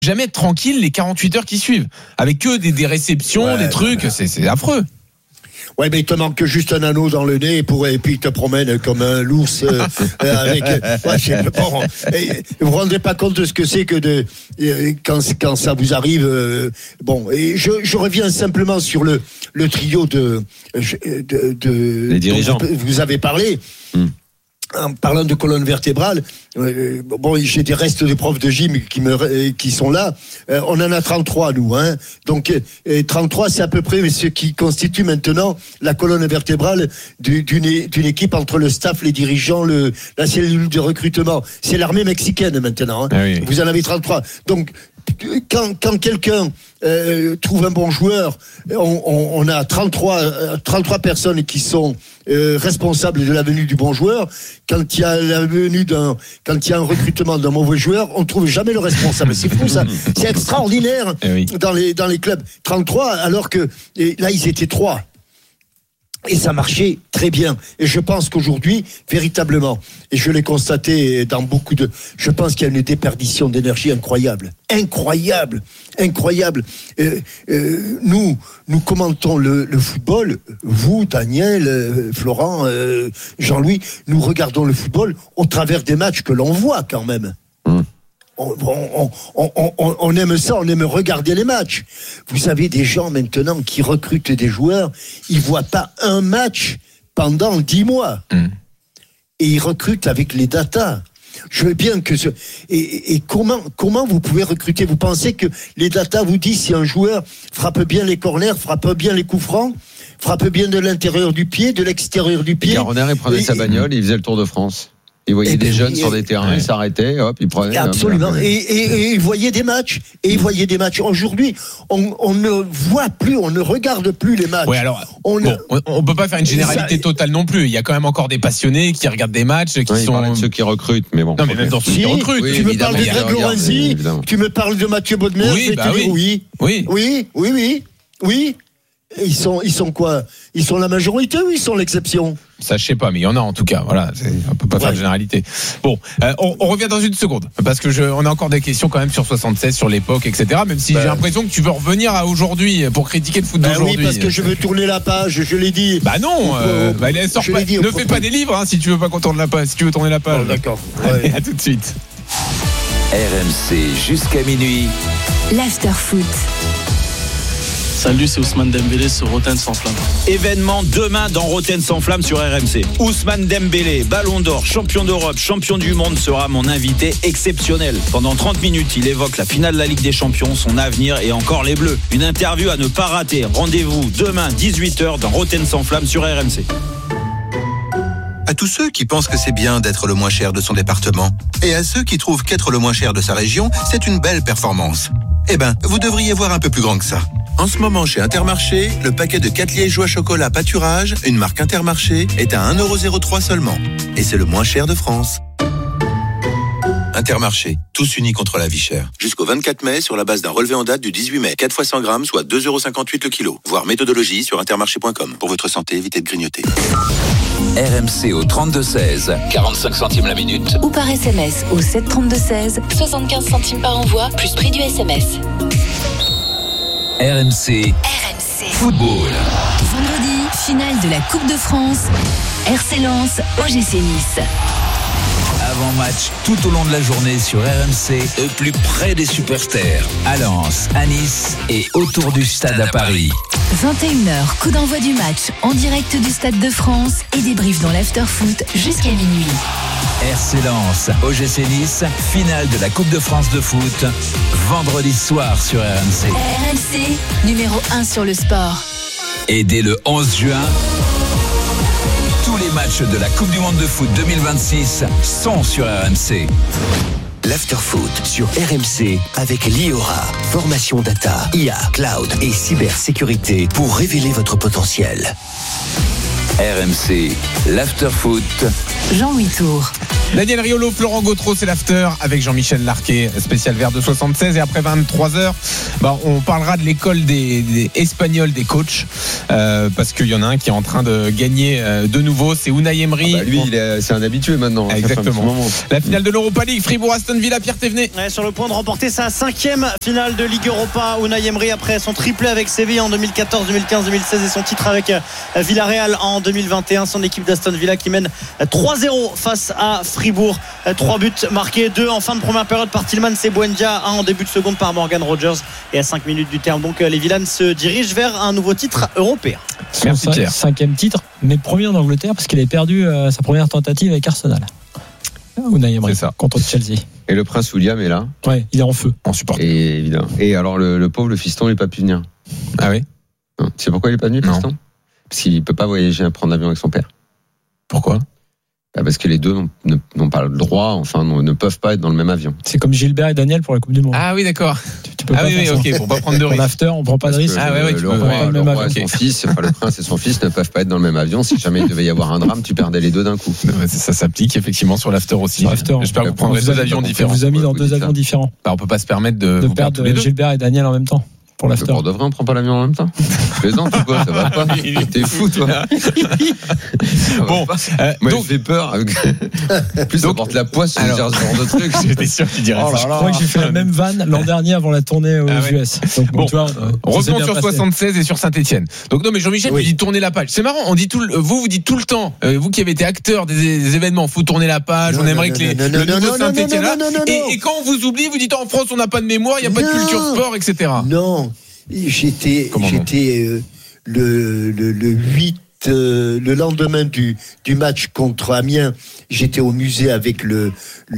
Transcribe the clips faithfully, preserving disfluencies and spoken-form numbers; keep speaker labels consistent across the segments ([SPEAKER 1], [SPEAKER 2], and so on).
[SPEAKER 1] jamais être tranquille les quarante-huit heures qui suivent, avec que des, des réceptions, ouais, des trucs, c'est, c'est affreux.
[SPEAKER 2] Ouais, mais il te manque juste un anneau dans le nez pour, et puis il te promène comme un l'ours euh, avec. Ouais, c'est, bon, et, vous vous rendez pas compte de ce que c'est que de quand quand ça vous arrive. Euh, bon, et je, je reviens simplement sur le le trio de de, de
[SPEAKER 3] les dirigeants.
[SPEAKER 2] Vous, vous avez parlé. Hmm. En parlant de colonne vertébrale, euh, bon, j'ai des restes de profs de gym qui me qui sont là. Euh, on en a trente-trois nous, hein. Donc euh, trente-trois, c'est à peu près ce qui constitue maintenant la colonne vertébrale du, d'une d'une équipe entre le staff, les dirigeants, le la cellule de recrutement. C'est l'armée mexicaine maintenant. Hein. Ah oui. Vous en avez trente-trois. Donc quand quand quelqu'un euh, trouve un bon joueur, on, on, on a trente-trois, trente-trois personnes qui sont euh, responsables de la venue du bon joueur. Quand il y a la venue d'un, quand il y a un recrutement d'un mauvais joueur, on trouve jamais le responsable. C'est fou ça, c'est extraordinaire eh oui. dans les dans les clubs. trente-trois alors que là ils étaient trois. Et ça marchait très bien. Et je pense qu'aujourd'hui, véritablement, et je l'ai constaté dans beaucoup de... Je pense qu'il y a une déperdition d'énergie incroyable. Incroyable. Incroyable. Euh, euh, nous, nous commentons le, le football. Vous, Daniel, euh, Florent, euh, Jean-Louis, nous regardons le football au travers des matchs que l'on voit quand même. Mmh. On, on, on, on, on aime ça, on aime regarder les matchs. Vous avez des gens maintenant qui recrutent des joueurs, ils voient pas un match pendant dix mois. Mm. Et ils recrutent avec les datas. Je veux bien que ce... Et, et comment, comment vous pouvez recruter ? Vous pensez que les datas vous disent si un joueur frappe bien les corners, frappe bien les coups francs, frappe bien de l'intérieur du pied, de l'extérieur du pied ?
[SPEAKER 3] Garonner, il prenait et, sa bagnole, il faisait le tour de France. Il voyait des jeunes sur des terrains, il s'arrêtait, hop, il prenait.
[SPEAKER 2] Absolument. Et, et, et il voyait des matchs. Et il voyait des matchs. Aujourd'hui, on, on ne voit plus, on ne regarde plus les matchs.
[SPEAKER 1] Oui, alors, on bon, ne... on peut pas faire une généralité ça... totale non plus. Il y a quand même encore des passionnés qui regardent des matchs, qui
[SPEAKER 3] oui,
[SPEAKER 1] sont
[SPEAKER 3] ceux qui recrutent, mais bon.
[SPEAKER 1] Non, mais même dans ceux
[SPEAKER 2] si,
[SPEAKER 1] qui recrutent.
[SPEAKER 2] Oui, tu me parles de Greg Lorenzi, tu me parles de Mathieu Bodmer,
[SPEAKER 1] oui,
[SPEAKER 2] je vais
[SPEAKER 1] bah
[SPEAKER 2] te
[SPEAKER 1] oui.
[SPEAKER 2] dire oui.
[SPEAKER 1] Oui.
[SPEAKER 2] Oui, oui, oui, oui. Ils sont, ils sont quoi ? Ils sont la majorité ou ils sont l'exception ?
[SPEAKER 1] Ça, je sais pas, mais il y en a en tout cas. Voilà, c'est, on peut pas ouais. faire de généralité. Bon, euh, on, on revient dans une seconde parce que je, on a encore des questions quand même sur soixante-seize, sur l'époque, et cetera. Même si ben, j'ai l'impression que tu veux revenir à aujourd'hui pour critiquer le foot ben d'aujourd'hui.
[SPEAKER 2] Oui, parce que je veux tourner la page. Je l'ai dit.
[SPEAKER 1] Bah non, euh, bah, allez, sors pas, dit, ne fais pas des livres hein, si tu veux pas qu'on tourne la page. Si tu veux tourner la page.
[SPEAKER 2] Oh, d'accord.
[SPEAKER 1] Allez, ouais. À tout de suite.
[SPEAKER 4] R M C jusqu'à minuit.
[SPEAKER 5] L'after-foot.
[SPEAKER 6] Salut, c'est Ousmane Dembélé sur Rotten sans flamme.
[SPEAKER 7] Événement demain dans Rotten sans flamme sur R M C. Ousmane Dembélé, Ballon d'Or, champion d'Europe, champion du monde, sera mon invité exceptionnel. Pendant trente minutes, il évoque la finale de la Ligue des Champions, son avenir et encore les Bleus. Une interview à ne pas rater. Rendez-vous demain dix-huit heures dans Rotten sans flamme sur R M C.
[SPEAKER 8] À tous ceux qui pensent que c'est bien d'être le moins cher de son département, et à ceux qui trouvent qu'être le moins cher de sa région, c'est une belle performance. Eh ben, vous devriez voir un peu plus grand que ça. En ce moment, chez Intermarché, le paquet de quatre liégeois chocolat pâturage, une marque Intermarché, est à un euro zéro trois seulement. Et c'est le moins cher de France. Intermarché, tous unis contre la vie chère. Jusqu'au vingt-quatre mai, sur la base d'un relevé en date du dix-huit mai. quatre fois cent grammes, soit deux euros cinquante-huit le kilo. Voir méthodologie sur intermarché point com. Pour votre santé, évitez de grignoter.
[SPEAKER 4] R M C au trente-deux seize, quarante-cinq centimes la minute.
[SPEAKER 5] Ou par S M S au sept trente-deux seize, soixante-quinze centimes par envoi, plus prix du S M S.
[SPEAKER 4] R M C.
[SPEAKER 5] R M C.
[SPEAKER 4] Football.
[SPEAKER 5] Vendredi, finale de la Coupe de France. R C Lens, O G C Nice.
[SPEAKER 4] Avant-match tout au long de la journée sur R M C, au plus près des superstars. À Lens, à Nice et autour du stade à Paris.
[SPEAKER 5] vingt et une heures, coup d'envoi du match en direct du Stade de France et débrief dans l'after-foot jusqu'à minuit.
[SPEAKER 4] R C Lens, O G C Nice, finale de la Coupe de France de foot, vendredi soir sur R M C.
[SPEAKER 5] R M C, numéro un sur le sport.
[SPEAKER 4] Et dès le onze juin, tous les matchs de la Coupe du Monde de foot deux mille vingt-six sont sur R M C.
[SPEAKER 9] L'afterfoot sur R M C avec l'I O R A. Formation data, I A, cloud et cybersécurité pour révéler votre potentiel.
[SPEAKER 4] R M C, l'afterfoot.
[SPEAKER 5] Jean-Louis Tour.
[SPEAKER 1] Daniel Riolo, Florent Gautreau, c'est l'after avec Jean-Michel Larquet, spécial vert de soixante-seize. Et après vingt-trois heures, bah, on parlera de l'école des, des Espagnols des coachs, euh, parce qu'il y en a un qui est en train de gagner euh, de nouveau, c'est Unai Emery.
[SPEAKER 3] Ah bah lui, il est, c'est un habitué maintenant.
[SPEAKER 1] Exactement. La finale de l'Europa League, Fribourg-Aston Villa, Pierre Thévenet.
[SPEAKER 10] Ouais, sur le point de remporter sa cinquième finale de Ligue Europa, Unai Emery, après son triplé avec Séville en deux mille quatorze, deux mille quinze, deux mille seize et son titre avec Villarreal en deux mille vingt et un. Son équipe d'Aston Villa qui mène trois zéro face à Fribourg. Trois buts marqués, deux en fin de première période par Tillman et Buendia, un en début de seconde par Morgan Rogers. Et à cinq minutes du terme, donc les Villans se dirigent vers un nouveau titre européen.
[SPEAKER 1] Merci
[SPEAKER 11] Son
[SPEAKER 1] Pierre.
[SPEAKER 11] Cinquième titre, mais premier en Angleterre parce qu'il avait perdu euh, sa première tentative avec Arsenal. Unai Emery contre Chelsea.
[SPEAKER 3] Et le prince William est là.
[SPEAKER 11] Ouais, il est en feu.
[SPEAKER 1] On supporte.
[SPEAKER 3] Et évidemment. Et alors le, le pauvre, le fiston, il n'est pas pu venir.
[SPEAKER 1] Ah oui.
[SPEAKER 3] Non. Tu sais pourquoi il n'est pas venu, le
[SPEAKER 1] Non.
[SPEAKER 3] fiston? Parce qu'il ne peut pas voyager, prendre l'avion avec son père.
[SPEAKER 1] Pourquoi?
[SPEAKER 3] Bah parce que les deux n'ont, ne- n'ont pas le droit, enfin ne, ne peuvent pas être dans le même avion.
[SPEAKER 11] C'est comme Gilbert et Daniel pour la Coupe du Monde.
[SPEAKER 1] Ah oui, d'accord.
[SPEAKER 11] Tu, tu peux
[SPEAKER 1] Ah
[SPEAKER 11] pas
[SPEAKER 1] oui, oui,
[SPEAKER 11] faire ça.
[SPEAKER 1] ok, pour pas prendre de
[SPEAKER 11] En
[SPEAKER 1] risques.
[SPEAKER 11] after, on prend pas de
[SPEAKER 3] Parce
[SPEAKER 11] risque.
[SPEAKER 3] que
[SPEAKER 1] Ah ouais, ouais, tu
[SPEAKER 3] le
[SPEAKER 1] peux
[SPEAKER 3] roi,
[SPEAKER 1] pas
[SPEAKER 3] le
[SPEAKER 11] le même
[SPEAKER 3] roi et
[SPEAKER 11] avion.
[SPEAKER 3] son fils, enfin le prince et son fils ne peuvent pas être dans le même avion. Si jamais il devait y avoir un drame, tu perdais les deux d'un coup.
[SPEAKER 1] Ouais, ça, ça s'applique effectivement sur l'after aussi.
[SPEAKER 11] Sur l'after.
[SPEAKER 1] J'espère que vous
[SPEAKER 3] On
[SPEAKER 1] prendrez
[SPEAKER 3] vous
[SPEAKER 1] deux
[SPEAKER 3] a-
[SPEAKER 1] avions
[SPEAKER 3] on
[SPEAKER 1] différents.
[SPEAKER 11] vous a mis dans
[SPEAKER 3] Vous
[SPEAKER 11] deux
[SPEAKER 3] dites
[SPEAKER 11] avions
[SPEAKER 3] ça.
[SPEAKER 11] différents.
[SPEAKER 1] Bah, on peut pas se permettre de,
[SPEAKER 11] De
[SPEAKER 1] vous perdre
[SPEAKER 11] perdre
[SPEAKER 1] tous les deux.
[SPEAKER 11] Gilbert et Daniel en même temps pour l'after.
[SPEAKER 3] Pour de vrai, on prend pas l'avion en même temps. Je plaisante ou quoi? Ça va pas? T'es fou, toi.
[SPEAKER 1] Bon, euh,
[SPEAKER 3] Moi,
[SPEAKER 1] donc,
[SPEAKER 3] j'ai fait peur. En plus, on porte la poisse sur ce
[SPEAKER 1] alors-
[SPEAKER 3] genre de truc.
[SPEAKER 1] j'étais sûr qu'il dirait
[SPEAKER 3] Oh
[SPEAKER 1] ça.
[SPEAKER 3] là
[SPEAKER 11] Je crois que j'ai fait la même vanne l'an dernier avant la tournée aux
[SPEAKER 1] Ah ouais.
[SPEAKER 11] U S. Donc,
[SPEAKER 1] Bon,
[SPEAKER 11] tu vois, euh, ça s'est
[SPEAKER 1] revenons
[SPEAKER 11] bien
[SPEAKER 1] sur
[SPEAKER 11] passé.
[SPEAKER 1] soixante-seize et sur Saint-Etienne. Donc non mais Jean-Michel,
[SPEAKER 2] Oui.
[SPEAKER 1] tu dis tourner la page. C'est marrant, on dit tout le- vous vous dites tout le temps, euh, vous qui avez été acteur des, des événements, faut tourner la page,
[SPEAKER 2] Non,
[SPEAKER 1] on
[SPEAKER 2] non,
[SPEAKER 1] aimerait
[SPEAKER 2] non,
[SPEAKER 1] que les,
[SPEAKER 2] non,
[SPEAKER 1] le
[SPEAKER 2] non,
[SPEAKER 1] nouveau
[SPEAKER 2] non, non,
[SPEAKER 1] Saint-Etienne
[SPEAKER 2] non,
[SPEAKER 1] là.
[SPEAKER 2] non, non, non,
[SPEAKER 1] Et,
[SPEAKER 2] non.
[SPEAKER 1] et quand on vous oublie, vous dites en France on n'a pas de mémoire, il n'y a pas de
[SPEAKER 2] Non.
[SPEAKER 1] culture sport, et cetera.
[SPEAKER 2] Non, j'étais,
[SPEAKER 1] Comment non
[SPEAKER 2] j'étais euh, le, le, le huit, euh, le lendemain du, du match contre Amiens, j'étais au musée avec le,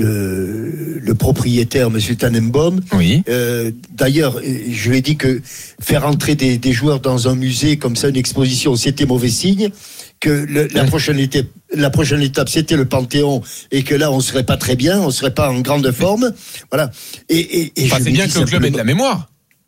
[SPEAKER 2] le, le propriétaire, Monsieur Tannenbaum.
[SPEAKER 1] Oui.
[SPEAKER 2] Euh, d'ailleurs, euh, je lui ai dit que faire entrer des, des joueurs dans un musée comme ça, une exposition, c'était mauvais signe. Que le, la prochaine étape, la prochaine étape, c'était le Panthéon, et que là, on serait pas très bien, on serait pas en grande forme. Voilà. Et, et, et
[SPEAKER 1] Enfin,
[SPEAKER 2] je
[SPEAKER 1] c'est
[SPEAKER 2] lui ai
[SPEAKER 1] bien
[SPEAKER 2] dit
[SPEAKER 1] que le club ait de
[SPEAKER 2] simplement-
[SPEAKER 1] la mémoire.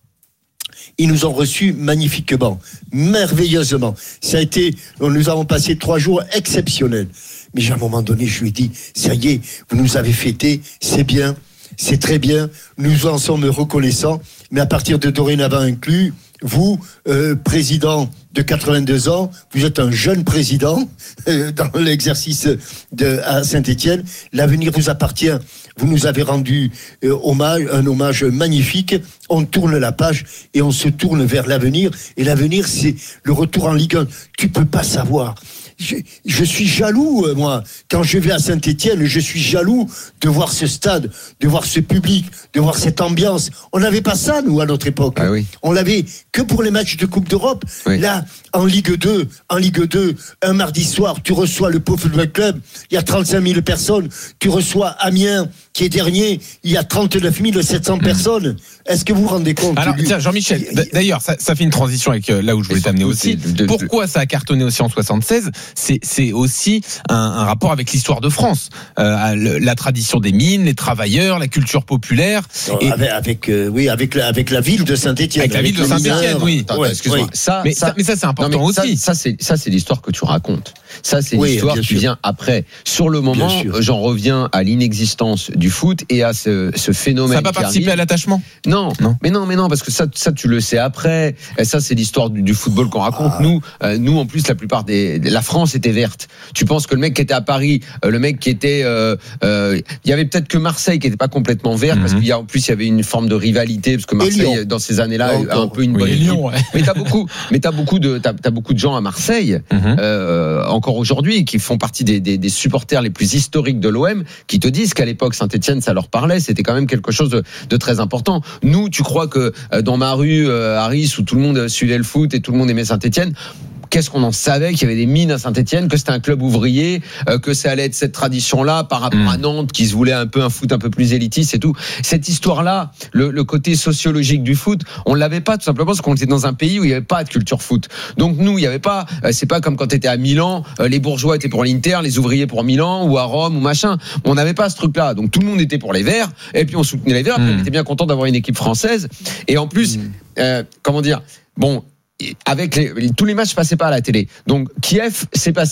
[SPEAKER 2] Ils nous ont reçus magnifiquement, merveilleusement. Ça a été, nous avons passé trois jours exceptionnels. Mais à un moment donné, je lui ai dit, ça y est, vous nous avez fêté, c'est bien, c'est très bien, nous en sommes reconnaissants, mais à partir de dorénavant inclus, vous, euh, président de quatre-vingt-deux ans, vous êtes un jeune président euh, dans l'exercice de, à Saint-Étienne. L'avenir vous appartient. Vous nous avez rendu euh, hommage, un hommage magnifique. On tourne la page et on se tourne vers l'avenir. Et l'avenir, c'est le retour en Ligue un. Tu peux pas savoir. Je, je suis jaloux, euh, moi. Quand je vais à Saint-Étienne, je suis jaloux de voir ce stade, de voir ce public, de voir cette ambiance. On n'avait pas ça, nous, à notre époque.
[SPEAKER 3] Ah oui.
[SPEAKER 2] On l'avait que pour les matchs de Coupe d'Europe.
[SPEAKER 3] Oui.
[SPEAKER 2] Là, en Ligue deux, en Ligue deux, un mardi soir, tu reçois le Pau Football Club, il y a trente-cinq mille personnes. Tu reçois Amiens, qui est dernier, il y a trente-neuf mille sept cents personnes. Est-ce que vous vous rendez compte?
[SPEAKER 1] Alors tiens Jean-Michel,
[SPEAKER 2] Il- il-
[SPEAKER 1] d'ailleurs ça, ça fait une transition avec euh, là où je voulais
[SPEAKER 3] Et
[SPEAKER 1] t'amener
[SPEAKER 3] surtout,
[SPEAKER 1] aussi.
[SPEAKER 3] c'est de- de-
[SPEAKER 1] Pourquoi ça a cartonné aussi en soixante-seize? C'est c'est aussi un, un rapport avec l'histoire de France, euh, le- la tradition des mines, les travailleurs, la culture populaire. Et-
[SPEAKER 2] avec, avec, euh, oui, avec la, avec la ville de Saint-Étienne.
[SPEAKER 1] Avec la ville de
[SPEAKER 2] les
[SPEAKER 1] Saint-Étienne,
[SPEAKER 2] mineurs.
[SPEAKER 1] oui.
[SPEAKER 3] Attends,
[SPEAKER 2] Ouais,
[SPEAKER 3] excuse-moi.
[SPEAKER 2] oui.
[SPEAKER 3] Ça,
[SPEAKER 1] Mais ça, mais ça, c'est important
[SPEAKER 3] non, mais ça,
[SPEAKER 1] aussi.
[SPEAKER 3] Ça, c'est ça, c'est l'histoire que tu racontes. Ça, c'est
[SPEAKER 2] Oui,
[SPEAKER 3] l'histoire
[SPEAKER 2] bien
[SPEAKER 3] qui
[SPEAKER 2] sûr.
[SPEAKER 3] vient après. Sur le moment,
[SPEAKER 2] Bien sûr.
[SPEAKER 3] j'en reviens à l'inexistence du foot et à ce, ce phénomène.
[SPEAKER 1] Ça n'a pas
[SPEAKER 3] qui
[SPEAKER 1] participé à
[SPEAKER 3] arrive.
[SPEAKER 1] l'attachement?
[SPEAKER 3] Non,
[SPEAKER 1] Non.
[SPEAKER 3] mais non, mais non, parce que ça, ça tu le sais après. Et ça, c'est l'histoire du, du football qu'on raconte.
[SPEAKER 2] Ah.
[SPEAKER 3] Nous, euh, nous, en plus, la plupart des, la France était verte. Tu penses que le mec qui était à Paris, euh, le mec qui était, euh, euh, il y avait peut-être que Marseille qui n'était pas complètement vert, parce
[SPEAKER 1] Mhm.
[SPEAKER 3] qu'il y a en plus il y avait une forme de rivalité, parce que Marseille
[SPEAKER 2] Lyon.
[SPEAKER 3] dans ces années-là a eu
[SPEAKER 2] Encore.
[SPEAKER 3] un peu une
[SPEAKER 1] Oui,
[SPEAKER 3] bonne
[SPEAKER 1] et
[SPEAKER 3] équipe.
[SPEAKER 11] Lyon, ouais.
[SPEAKER 3] Mais t'as beaucoup, mais t'as beaucoup de, t'as, t'as beaucoup de gens à Marseille,
[SPEAKER 1] Mhm.
[SPEAKER 3] euh, encore aujourd'hui, qui font partie des, des, des supporters les plus historiques de l'O M, qui te disent qu'à l'époque Saint-Etienne, ça leur parlait, c'était quand même quelque chose de, de très important. Nous, tu crois que euh, dans ma rue, euh, Harris, où tout le monde suivait le foot et tout le monde aimait Saint-Etienne, qu'est-ce qu'on en savait qu'il y avait des mines à Saint-Etienne, que c'était un club ouvrier, euh, que ça allait être cette tradition-là par rapport
[SPEAKER 1] Mm.
[SPEAKER 3] à Nantes qui se voulait un peu un foot un peu plus élitiste et tout. Cette histoire-là, le, le côté sociologique du foot, on l'avait pas tout simplement parce qu'on était dans un pays où il n'y avait pas de culture foot. Donc nous, il n'y avait pas, euh, c'est pas comme quand tu étais à Milan, euh, les bourgeois étaient pour l'Inter, les ouvriers pour Milan ou à Rome ou machin. On n'avait pas ce truc-là. Donc tout le monde était pour les Verts et puis on soutenait les Verts, puis
[SPEAKER 1] Mm.
[SPEAKER 3] on était bien content d'avoir une équipe française. Et en plus, euh, comment dire, bon, avec les, tous les matchs passaient pas à la télé. Donc Kiev, c'est passé.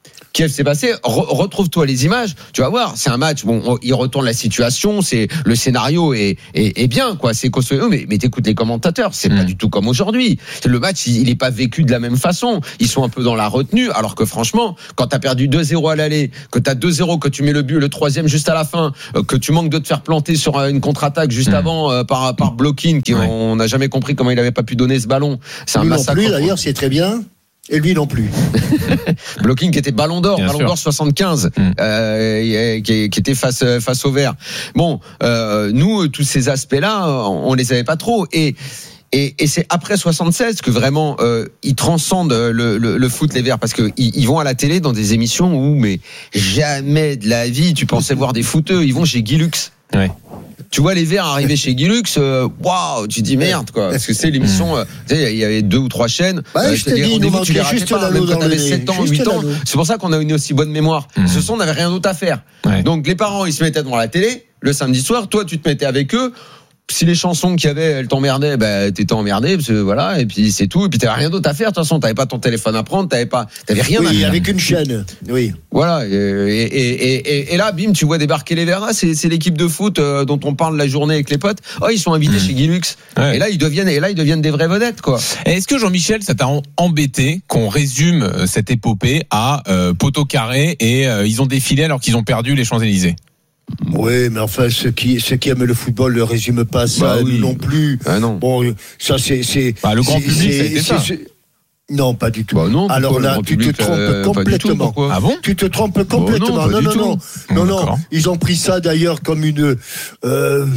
[SPEAKER 3] Kiev s'est passé, re- retrouve-toi les images, tu vas voir, c'est un match, bon, on, il retourne la situation, c'est le scénario est, est, est bien, quoi, c'est costaud, mais, mais t'écoutes les commentateurs, c'est mmh. pas du tout comme aujourd'hui. Le match, il, il est pas vécu de la même façon. Ils sont un peu dans la retenue, alors que franchement, quand t'as perdu deux zéro à l'aller, que t'as deux zéro, que tu mets le but, le troisième juste à la fin, que tu manques de te faire planter sur une contre-attaque juste mmh. avant euh, par par Blokhin, qui ouais. on n'a jamais compris comment il avait pas pu donner ce ballon. C'est
[SPEAKER 2] lui
[SPEAKER 3] un massacre.
[SPEAKER 2] Non plus, d'ailleurs, c'est très bien. Et lui non plus.
[SPEAKER 3] Blokhin qui était Ballon d'Or,
[SPEAKER 1] Bien
[SPEAKER 3] Ballon
[SPEAKER 1] sûr.
[SPEAKER 3] d'Or soixante-quinze, mmh. euh, qui, qui était face face au vert. Bon, euh, nous tous ces aspects-là, on, on les avait pas trop. Et Et, et c'est après soixante-seize que vraiment euh, ils transcendent le, le, le foot les Verts, parce que ils, ils vont à la télé dans des émissions où mais jamais de la vie tu pensais voir des footeux. Ils vont chez Guy Lux.
[SPEAKER 1] Ouais.
[SPEAKER 3] Tu vois les Verts arriver chez Guy Lux, waouh, wow, tu dis merde quoi, parce que c'est l'émission. Euh, tu sais, il y avait deux ou trois chaînes.
[SPEAKER 2] Bah,
[SPEAKER 3] euh,
[SPEAKER 2] je te
[SPEAKER 3] les
[SPEAKER 2] dis,
[SPEAKER 3] rendez-vous,
[SPEAKER 2] nous
[SPEAKER 3] tu les
[SPEAKER 2] manquait
[SPEAKER 3] ratais
[SPEAKER 2] juste
[SPEAKER 3] pas,
[SPEAKER 2] l'anneau
[SPEAKER 3] même quand
[SPEAKER 2] dans
[SPEAKER 3] t'avais
[SPEAKER 2] le nez.
[SPEAKER 3] sept ans,
[SPEAKER 2] Juste
[SPEAKER 3] huit ans.
[SPEAKER 2] l'anneau.
[SPEAKER 3] C'est pour ça qu'on a une aussi bonne mémoire.
[SPEAKER 1] Mmh.
[SPEAKER 3] Ce sont, on n'avait rien d'autre à faire.
[SPEAKER 1] Ouais.
[SPEAKER 3] Donc les parents, ils se mettaient devant la télé le samedi soir. Toi, tu te mettais avec eux. Si les chansons qu'il y avait, elles t'emmerdaient, ben, t'étais emmerdé, parce que voilà, et puis c'est tout, et puis t'avais rien d'autre à faire, de toute façon, t'avais pas ton téléphone à prendre, t'avais pas, t'avais rien
[SPEAKER 2] oui,
[SPEAKER 3] à faire.
[SPEAKER 2] avec une chaîne, oui.
[SPEAKER 3] Voilà, et, et, et, et, et là, bim, tu vois débarquer les Verts, c'est, c'est l'équipe de foot euh, dont on parle la journée avec les potes, oh, ils sont invités mmh. chez Guy Lux. Ouais. Et là, ils deviennent, et là, ils deviennent des vraies vedettes, quoi.
[SPEAKER 1] Et est-ce que Jean-Michel, ça t'a embêté qu'on résume cette épopée à euh, poteau carré et euh, ils ont défilé alors qu'ils ont perdu les Champs-Élysées?
[SPEAKER 2] Oui, mais enfin, ceux qui, ceux qui aiment le football ne résument pas ça,
[SPEAKER 3] bah oui.
[SPEAKER 2] nous non plus.
[SPEAKER 3] Ah non.
[SPEAKER 2] Bon, ça, c'est, c'est.
[SPEAKER 1] Bah, le grand
[SPEAKER 2] c'est,
[SPEAKER 1] public,
[SPEAKER 2] c'est,
[SPEAKER 1] ça a été ça.
[SPEAKER 2] c'est, non, pas du tout.
[SPEAKER 3] Bah non,
[SPEAKER 2] alors là, tu
[SPEAKER 3] public,
[SPEAKER 2] te trompes
[SPEAKER 3] euh,
[SPEAKER 2] complètement.
[SPEAKER 3] Tout,
[SPEAKER 1] ah bon?
[SPEAKER 2] Tu te trompes complètement.
[SPEAKER 3] Oh non,
[SPEAKER 2] non, non, non, non, non, non. Ils ont pris ça d'ailleurs comme une, euh,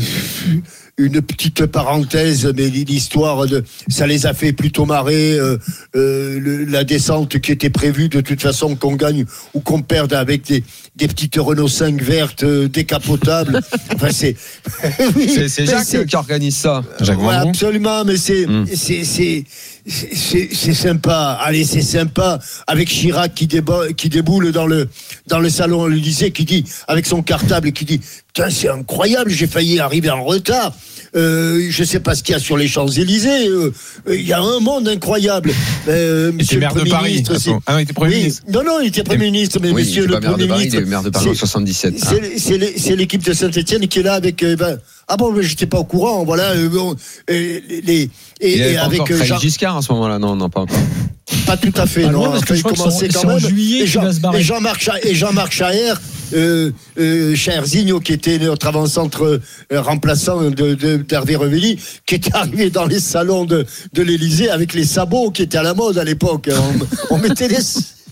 [SPEAKER 2] une petite parenthèse, mais l'histoire de, ça les a fait plutôt marrer. Euh, euh, le, la descente qui était prévue, de toute façon, qu'on gagne ou qu'on perde avec des, des petites Renault cinq vertes euh, décapotables. Enfin, c'est,
[SPEAKER 3] oui, c'est, c'est Jacques c'est, qui organise ça.
[SPEAKER 2] Jacques ouais, absolument, mais c'est, mm. c'est, c'est, c'est, c'est, c'est sympa. Allez, c'est sympa. Avec Chirac qui, déba, qui déboule dans le, dans le salon à l'Élysée, qui dit, avec son cartable, qui dit, putain, c'est incroyable, j'ai failli arriver en retard. Euh, je sais pas ce qu'il y a sur les Champs-Élysées. Il euh, euh, y a un monde incroyable.
[SPEAKER 1] Euh, monsieur le maire de Paris.
[SPEAKER 2] Ministre,
[SPEAKER 1] ah non, il était Premier
[SPEAKER 2] oui,
[SPEAKER 1] ministre.
[SPEAKER 2] Non, non, il était Premier ministre, mais
[SPEAKER 3] oui,
[SPEAKER 2] monsieur le Premier ministre.
[SPEAKER 3] Il est maire de Paris en soixante-dix-sept.
[SPEAKER 2] C'est, hein. c'est, c'est, c'est l'équipe de Saint-Etienne qui est là avec. Euh, ben, ah bon, mais j'étais pas au courant. Voilà. Euh, bon, euh, les, et,
[SPEAKER 3] il
[SPEAKER 2] et
[SPEAKER 3] avec
[SPEAKER 2] encore
[SPEAKER 3] Jean... Giscard à ce moment-là, non, non, pas encore.
[SPEAKER 2] Pas tout à fait, ah, non.
[SPEAKER 11] Parce que je crois que c'est,
[SPEAKER 2] quand
[SPEAKER 11] c'est
[SPEAKER 2] même.
[SPEAKER 11] en juillet
[SPEAKER 2] et, Jean,
[SPEAKER 11] va se barrer.
[SPEAKER 2] et Jean-Marc Cha- et Jean-Marc Chaher, euh, euh, Chaherzigno, qui était notre avant-centre euh, remplaçant de, de, d'Hervé Revelli, qui était arrivé dans les salons de, de l'Élysée avec les sabots qui étaient à la mode à l'époque. On, on mettait les.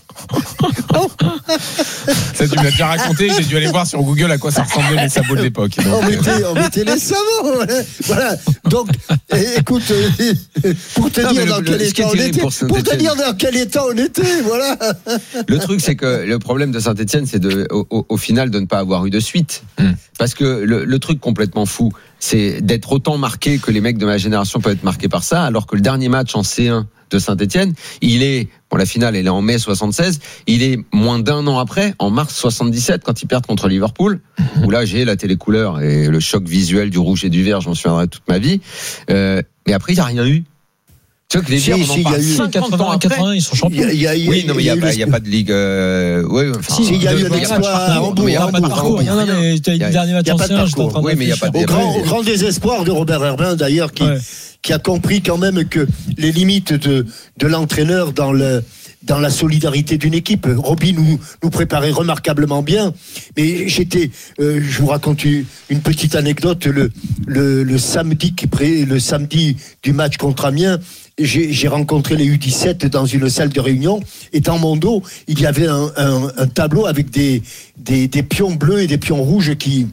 [SPEAKER 1] Ça, tu me l'as déjà raconté, j'ai dû aller voir sur Google à quoi ça ressemblait les sabots de l'époque. Donc,
[SPEAKER 2] on, mettait, on mettait les sabots, voilà. voilà. Donc, écoute, pour te non, dire dans le, quel état on était, pour, pour te dire dans quel état on était, voilà.
[SPEAKER 3] Le truc, c'est que le problème de Saint-Etienne, c'est de, au, au final de ne pas avoir eu de suite. Mm. Parce que le, le truc complètement fou, c'est d'être autant marqué que les mecs de ma génération peuvent être marqués par ça, alors que le dernier match en C un de Saint-Etienne, il est, bon, la finale, elle est en mai soixante-seize, il est moins d'un an après, en mars soixante-dix-sept, quand ils perdent contre Liverpool, mmh. où là, j'ai la télécouleur et le choc visuel du rouge et du vert, je m'en souviendrai toute ma vie. Euh, mais après, il n'y a rien eu. Tu vois que les Verts,
[SPEAKER 2] si,
[SPEAKER 3] on en parle
[SPEAKER 11] cinquante ans après. quatre-vingts, ils sont champions.
[SPEAKER 2] Il y a, il y a,
[SPEAKER 3] oui, non, mais il n'y a, a, a, a pas de ligue. Euh, ouais,
[SPEAKER 2] enfin, si, il y a eu un exploit à Hambourg.
[SPEAKER 11] Il n'y a pas de parcours. Non, mais tu as eu le dernier match ancien, j'étais en train de
[SPEAKER 3] oui, mais il n'y a pas de
[SPEAKER 2] au grand, au grand désespoir de Robert Herbin, d'ailleurs, qui, ouais. qui a compris quand même que les limites de, de l'entraîneur dans le, dans la solidarité d'une équipe. Roby nous, nous préparait remarquablement bien, mais j'étais, euh, je vous raconte une petite anecdote, le, le, le samedi qui pré, le samedi du match contre Amiens, j'ai, j'ai rencontré les U dix-sept dans une salle de réunion, et dans mon dos, il y avait un, un, un tableau avec des, des, des pions bleus et des pions rouges qui,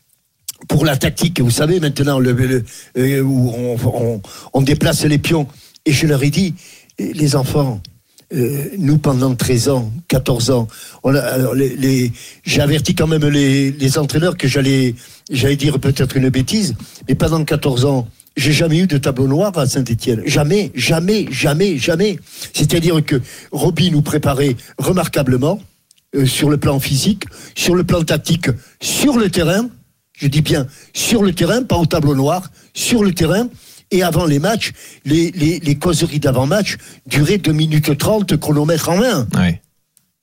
[SPEAKER 2] pour la tactique, vous savez maintenant, le, le, le, où on, on, on déplace les pions, et je leur ai dit, les enfants, Euh, nous pendant treize ans, quatorze ans, on a, alors les, les, j'ai averti quand même les, les entraîneurs que j'allais, j'allais dire peut-être une bêtise, mais pendant quatorze ans, j'ai jamais eu de tableau noir à Saint-Etienne. Jamais, jamais, jamais, jamais. C'est-à-dire que Roby nous préparait remarquablement euh, sur le plan physique, sur le plan tactique, sur le terrain. Je dis bien sur le terrain, pas au tableau noir, sur le terrain. Et avant les matchs, les, les, les causeries d'avant-match duraient deux minutes trente, chronomètre en main.
[SPEAKER 1] Ouais.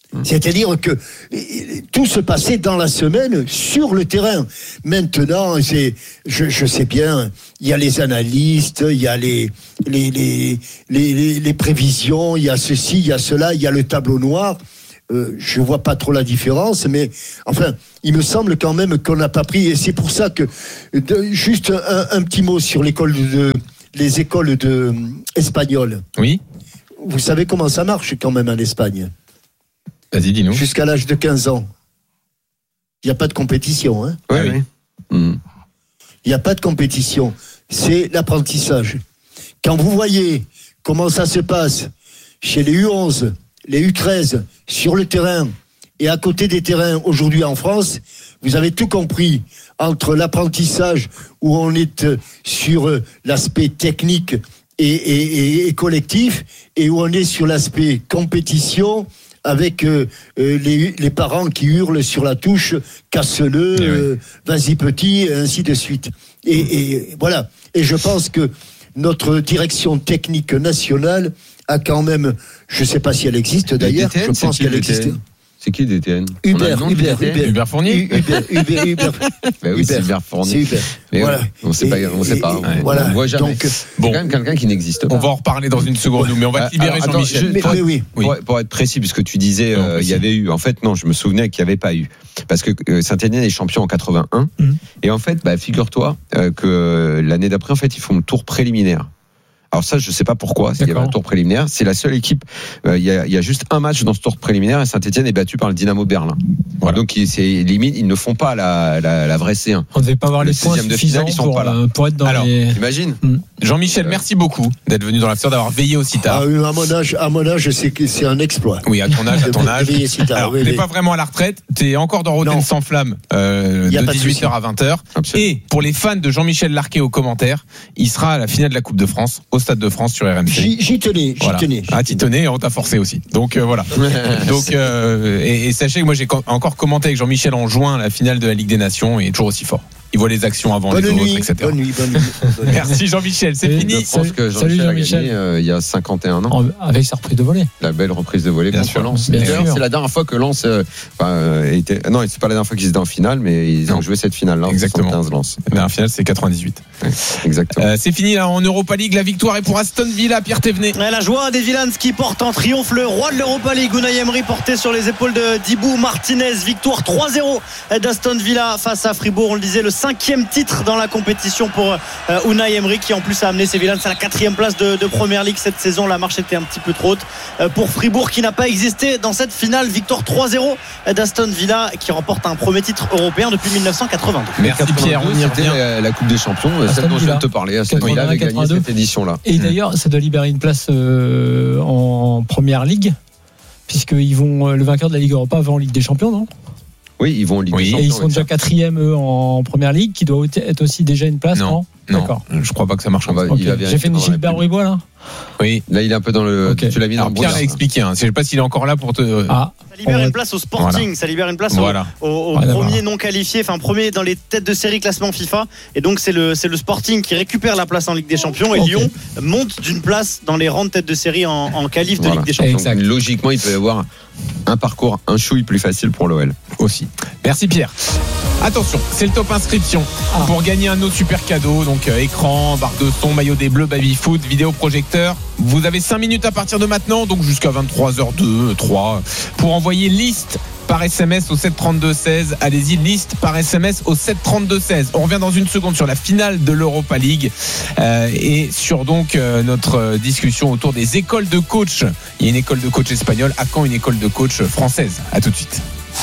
[SPEAKER 2] C'est-à-dire que tout se passait dans la semaine sur le terrain. Maintenant, c'est, je, je sais bien, il y a les analystes, il y a les, les, les, les, les, les prévisions, il y a ceci, il y a cela, il y a le tableau noir. Euh, je vois pas trop la différence, mais enfin, il me semble quand même qu'on n'a pas pris, et c'est pour ça que de, juste un, un petit mot sur l'école de, les écoles de espagnoles.
[SPEAKER 1] Oui.
[SPEAKER 2] Vous savez comment ça marche quand même en Espagne?
[SPEAKER 1] Vas-y, dis-nous.
[SPEAKER 2] Jusqu'à l'âge de quinze ans. Il n'y a pas de compétition. Hein.
[SPEAKER 3] Oui, oui.
[SPEAKER 2] Il n'y a pas de compétition. C'est l'apprentissage. Quand vous voyez comment ça se passe chez les U onze, les U treize, sur le terrain, et à côté des terrains aujourd'hui en France, vous avez tout compris. Entre l'apprentissage où on est sur l'aspect technique et, et, et, et collectif, et où on est sur l'aspect compétition, avec euh, les, les parents qui hurlent sur la touche, casse-le, euh, vas-y petit, et ainsi de suite. Et, et voilà. Et je pense que notre direction technique nationale a quand même, je ne sais pas si elle existe d'ailleurs,
[SPEAKER 3] D T N,
[SPEAKER 2] je pense qu'elle existe.
[SPEAKER 3] C'est qui D T N?
[SPEAKER 2] Hubert, Hubert,
[SPEAKER 1] Hubert, Hubert Fournier.
[SPEAKER 2] Hubert, Hubert, Hubert.
[SPEAKER 3] Ben oui, c'est Hubert Fournier.
[SPEAKER 2] C'est Hubert.
[SPEAKER 3] Mais
[SPEAKER 2] voilà.
[SPEAKER 3] On ne sait pas. On sait pas.
[SPEAKER 2] Et, voilà.
[SPEAKER 3] On ne voit jamais.
[SPEAKER 2] Donc,
[SPEAKER 3] c'est bon. Quand même quelqu'un qui n'existe pas.
[SPEAKER 1] On va en reparler dans une seconde, nous, mais on va te libérer,
[SPEAKER 3] Alors,
[SPEAKER 1] Jean-Michel.
[SPEAKER 3] Attends, je, pour,
[SPEAKER 2] mais, oui.
[SPEAKER 3] pour, pour être précis, puisque tu disais
[SPEAKER 1] non,
[SPEAKER 3] euh, il y avait eu. En fait, non, je me souvenais qu'il n'y avait pas eu. Parce que euh, Saint-Étienne est champion en quatre-vingt-un. Mmh. Et en fait, bah, figure-toi euh, que l'année d'après, en fait, ils font le tour préliminaire. Alors ça, je sais pas pourquoi. Il y avait un tour préliminaire. C'est la seule équipe. Euh, il, y a, il y a juste un match dans ce tour préliminaire et Saint-Étienne est battu par le Dynamo Berlin. Voilà. Donc c'est limite, ils ne font pas la, la, la vraie C un.
[SPEAKER 11] On ne devait pas avoir
[SPEAKER 3] le
[SPEAKER 11] les points
[SPEAKER 3] de finale, ils sont
[SPEAKER 11] pour,
[SPEAKER 3] pas là.
[SPEAKER 11] pour être dans
[SPEAKER 1] Alors,
[SPEAKER 11] les.
[SPEAKER 3] T'imagines
[SPEAKER 11] mmh.
[SPEAKER 1] Jean-Michel, euh... merci beaucoup d'être venu dans l'after, d'avoir veillé aussi tard.
[SPEAKER 2] Ah, à mon âge, à mon âge, c'est c'est un exploit.
[SPEAKER 1] Oui, à ton âge, à ton âge.
[SPEAKER 2] Si tard,
[SPEAKER 1] Alors,
[SPEAKER 2] oui,
[SPEAKER 1] t'es
[SPEAKER 2] oui.
[SPEAKER 1] pas vraiment à la retraite. T'es encore dans Rotten sans flamme euh, de dix-huit heures à vingt heures. Absolument. Et pour les fans de Jean-Michel Larquet aux commentaires, il sera à la finale de la Coupe de France au Stade de France sur R M C.
[SPEAKER 2] J'y, j'y tenais, j'y
[SPEAKER 1] voilà.
[SPEAKER 2] tenais.
[SPEAKER 1] Ah, t'y tenais et on t'a forcé aussi. Donc euh, voilà. Donc euh, et, et sachez que moi j'ai co- encore commenté avec Jean-Michel en juin la finale de la Ligue des Nations et il est toujours aussi fort. Il voit les actions avant
[SPEAKER 2] bonne
[SPEAKER 1] les
[SPEAKER 2] nuit,
[SPEAKER 1] autres, et cetera.
[SPEAKER 2] Bonne nuit, bonne nuit. Bonne
[SPEAKER 1] Merci Jean-Michel, c'est
[SPEAKER 11] Et
[SPEAKER 1] fini.
[SPEAKER 3] Je pense que
[SPEAKER 11] Salut,
[SPEAKER 3] Jean-Michel,
[SPEAKER 11] Jean-Michel.
[SPEAKER 3] a gagné euh, il y a cinquante et un ans.
[SPEAKER 11] En, avec sa reprise de volée.
[SPEAKER 3] La belle reprise de volée
[SPEAKER 1] Bien
[SPEAKER 3] contre
[SPEAKER 1] sûr.
[SPEAKER 3] Lens.
[SPEAKER 11] Bien
[SPEAKER 3] D'ailleurs,
[SPEAKER 11] sûr.
[SPEAKER 3] c'est la dernière fois que Lens euh, enfin, euh, était. Non, c'est pas la dernière fois qu'ils étaient en finale, mais ils ont
[SPEAKER 1] Non.
[SPEAKER 3] joué cette finale-là.
[SPEAKER 1] Exactement.
[SPEAKER 3] soixante-quinze Lens.
[SPEAKER 1] La dernière finale c'est quatre-vingt-dix-huit.
[SPEAKER 3] Ouais, exactement.
[SPEAKER 1] Euh, c'est fini là, en Europa League, la victoire est pour Aston Villa, Pierre Thévenet.
[SPEAKER 10] Ouais, la joie des Villans qui porte en triomphe le roi de l'Europa League, Unai Emery, porté sur les épaules de Dibou Martinez. Victoire trois zéro d'Aston Villa face à Fribourg. On le disait, le cinquième titre dans la compétition pour euh, Unai Emery, qui en plus a amené ses Villans à la quatrième place de, de Première Ligue cette saison. La marche était un petit peu trop haute euh, pour Fribourg, qui n'a pas existé dans cette finale. Victoire trois zéro d'Aston Villa, qui remporte un premier titre européen depuis dix-neuf cent quatre-vingt-deux.
[SPEAKER 1] Merci Pierre, on y
[SPEAKER 3] C'était
[SPEAKER 1] revient.
[SPEAKER 3] la, la Coupe des Champions,
[SPEAKER 11] Aston
[SPEAKER 3] celle dont je viens
[SPEAKER 11] Villa.
[SPEAKER 3] de te parler. Aston Villa avait gagné
[SPEAKER 11] quatre-vingt-deux.
[SPEAKER 3] cette édition-là.
[SPEAKER 11] Et d'ailleurs, ça doit libérer une place euh, en Première Ligue, puisqu'ils vont le vainqueur de la Ligue Europa va en Ligue des Champions, non?
[SPEAKER 3] Oui, ils vont en Ligue
[SPEAKER 1] Oui.
[SPEAKER 3] des
[SPEAKER 11] Et
[SPEAKER 3] Champions.
[SPEAKER 11] ils sont déjà quatrième eux en Première Ligue, qui doit être aussi déjà une place,
[SPEAKER 1] Non.
[SPEAKER 11] non?
[SPEAKER 1] Non,
[SPEAKER 11] D'accord.
[SPEAKER 1] je crois pas que ça marche.
[SPEAKER 3] On va-
[SPEAKER 11] Ok.
[SPEAKER 3] il va
[SPEAKER 11] J'ai
[SPEAKER 3] vérifier
[SPEAKER 11] fait une
[SPEAKER 3] pendant la
[SPEAKER 11] Gilbert
[SPEAKER 3] pub.
[SPEAKER 11] Bribois là.
[SPEAKER 1] Oui.
[SPEAKER 3] Là, il est un peu dans le.
[SPEAKER 11] Ok.
[SPEAKER 3] Tu l'as mis dans
[SPEAKER 1] Alors
[SPEAKER 3] le
[SPEAKER 1] Pierre
[SPEAKER 3] brouillard.
[SPEAKER 1] l'a expliqué, hein. Je sais pas s'il est encore là pour te.
[SPEAKER 11] Ah.
[SPEAKER 10] Ça libère
[SPEAKER 11] On-
[SPEAKER 10] une place au Sporting,
[SPEAKER 1] Voilà.
[SPEAKER 10] ça libère une place au,
[SPEAKER 1] Voilà.
[SPEAKER 10] au, au
[SPEAKER 11] Ouais,
[SPEAKER 10] premier
[SPEAKER 11] d'accord.
[SPEAKER 10] non qualifié, enfin premier dans les têtes de série classement FIFA. Et donc c'est le, c'est le Sporting qui récupère la place en Ligue des Champions et
[SPEAKER 11] Ok.
[SPEAKER 10] Lyon monte d'une place dans les rangs de tête de série en, en qualif de
[SPEAKER 3] Voilà.
[SPEAKER 10] Ligue des Champions.
[SPEAKER 11] Exact.
[SPEAKER 3] Donc, logiquement, il peut y avoir un parcours, un chouille plus facile pour l'O L.
[SPEAKER 1] Aussi. Merci Pierre. Attention, c'est le top inscription
[SPEAKER 11] Ah.
[SPEAKER 1] pour gagner un autre super cadeau. Donc euh, écran, barre de son, maillot des Bleus, baby foot, vidéo projecteur. Vous avez cinq minutes à partir de maintenant, donc jusqu'à vingt-trois heures deux, trois, pour envoyer liste par S M S au sept trente-deux seize. Allez-y, liste par S M S au sept trente-deux seize. On revient dans une seconde sur la finale de l'Europa League euh, et sur donc euh, notre euh, discussion autour des écoles de coach. Il y a une école de coach espagnole, à quand une école de coach française? À tout de suite.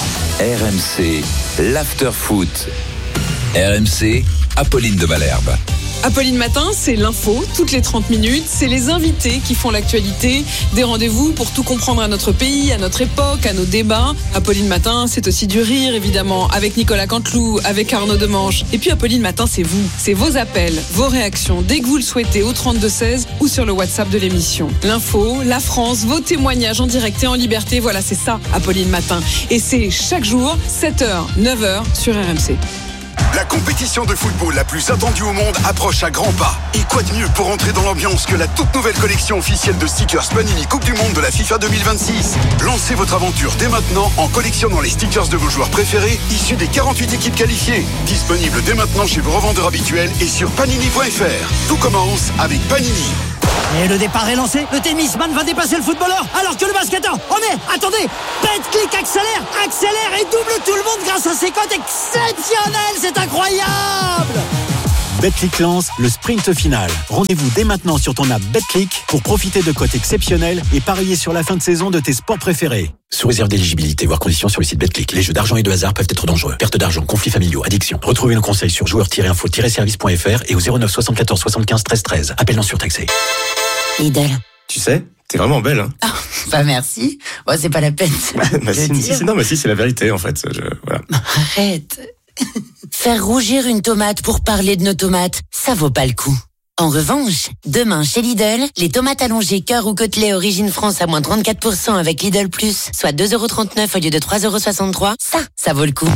[SPEAKER 4] R M C, l'after-foot. R M C, Apolline de Malherbe.
[SPEAKER 12] Apolline Matin, c'est l'info, toutes les trente minutes, c'est les invités qui font l'actualité, des rendez-vous pour tout comprendre à notre pays, à notre époque, à nos débats. Apolline Matin, c'est aussi du rire, évidemment, avec Nicolas Canteloup, avec Arnaud Demanche. Et puis Apolline Matin, c'est vous, c'est vos appels, vos réactions, dès que vous le souhaitez, au trente-deux seize ou sur le WhatsApp de l'émission. L'info, la France, vos témoignages en direct et en liberté, voilà, c'est ça, Apolline Matin. Et c'est chaque jour, sept heures, neuf heures, sur R M C.
[SPEAKER 13] La compétition de football la plus attendue au monde approche à grands pas. Et quoi de mieux pour entrer dans l'ambiance que la toute nouvelle collection officielle de stickers Panini Coupe du Monde de la FIFA deux mille vingt-six. Lancez votre aventure dès maintenant en collectionnant les stickers de vos joueurs préférés issus des quarante-huit équipes qualifiées. Disponible dès maintenant chez vos revendeurs habituels et sur panini point f r. Tout commence avec Panini.
[SPEAKER 14] Et le départ est lancé, le tennisman va dépasser le footballeur alors que le basketteur, oh mais attendez, Betclic accélère, accélère et double tout le monde grâce à ses cotes exceptionnelles, c'est incroyable.
[SPEAKER 15] Betclic lance le sprint final. Rendez-vous dès maintenant sur ton app Betclic pour profiter de cotes exceptionnelles et parier sur la fin de saison de tes sports préférés.
[SPEAKER 16] Sous réserve d'éligibilité, voire conditions sur le site Betclic. Les jeux d'argent et de hasard peuvent être dangereux. Perte d'argent, conflits familiaux, addiction. Retrouvez nos conseils sur joueurs-info-service point f r et au zéro neuf soixante-quatorze soixante-quinze treize treize. Appel non surtaxé.
[SPEAKER 17] Lidl.
[SPEAKER 18] Tu sais, t'es vraiment belle, hein.
[SPEAKER 17] Ah, bah merci. Bon, c'est pas la peine.
[SPEAKER 18] bah, si, si, si, non, mais si, c'est la vérité, en fait. Je, voilà.
[SPEAKER 17] Arrête. Faire rougir une tomate pour parler de nos tomates, ça vaut pas le coup. En revanche, demain chez Lidl, les tomates allongées cœur ou côtelées origine France à moins trente-quatre pour cent avec Lidl Plus, soit deux euros trente-neuf au lieu de trois euros soixante-trois, ça, ça vaut le coup.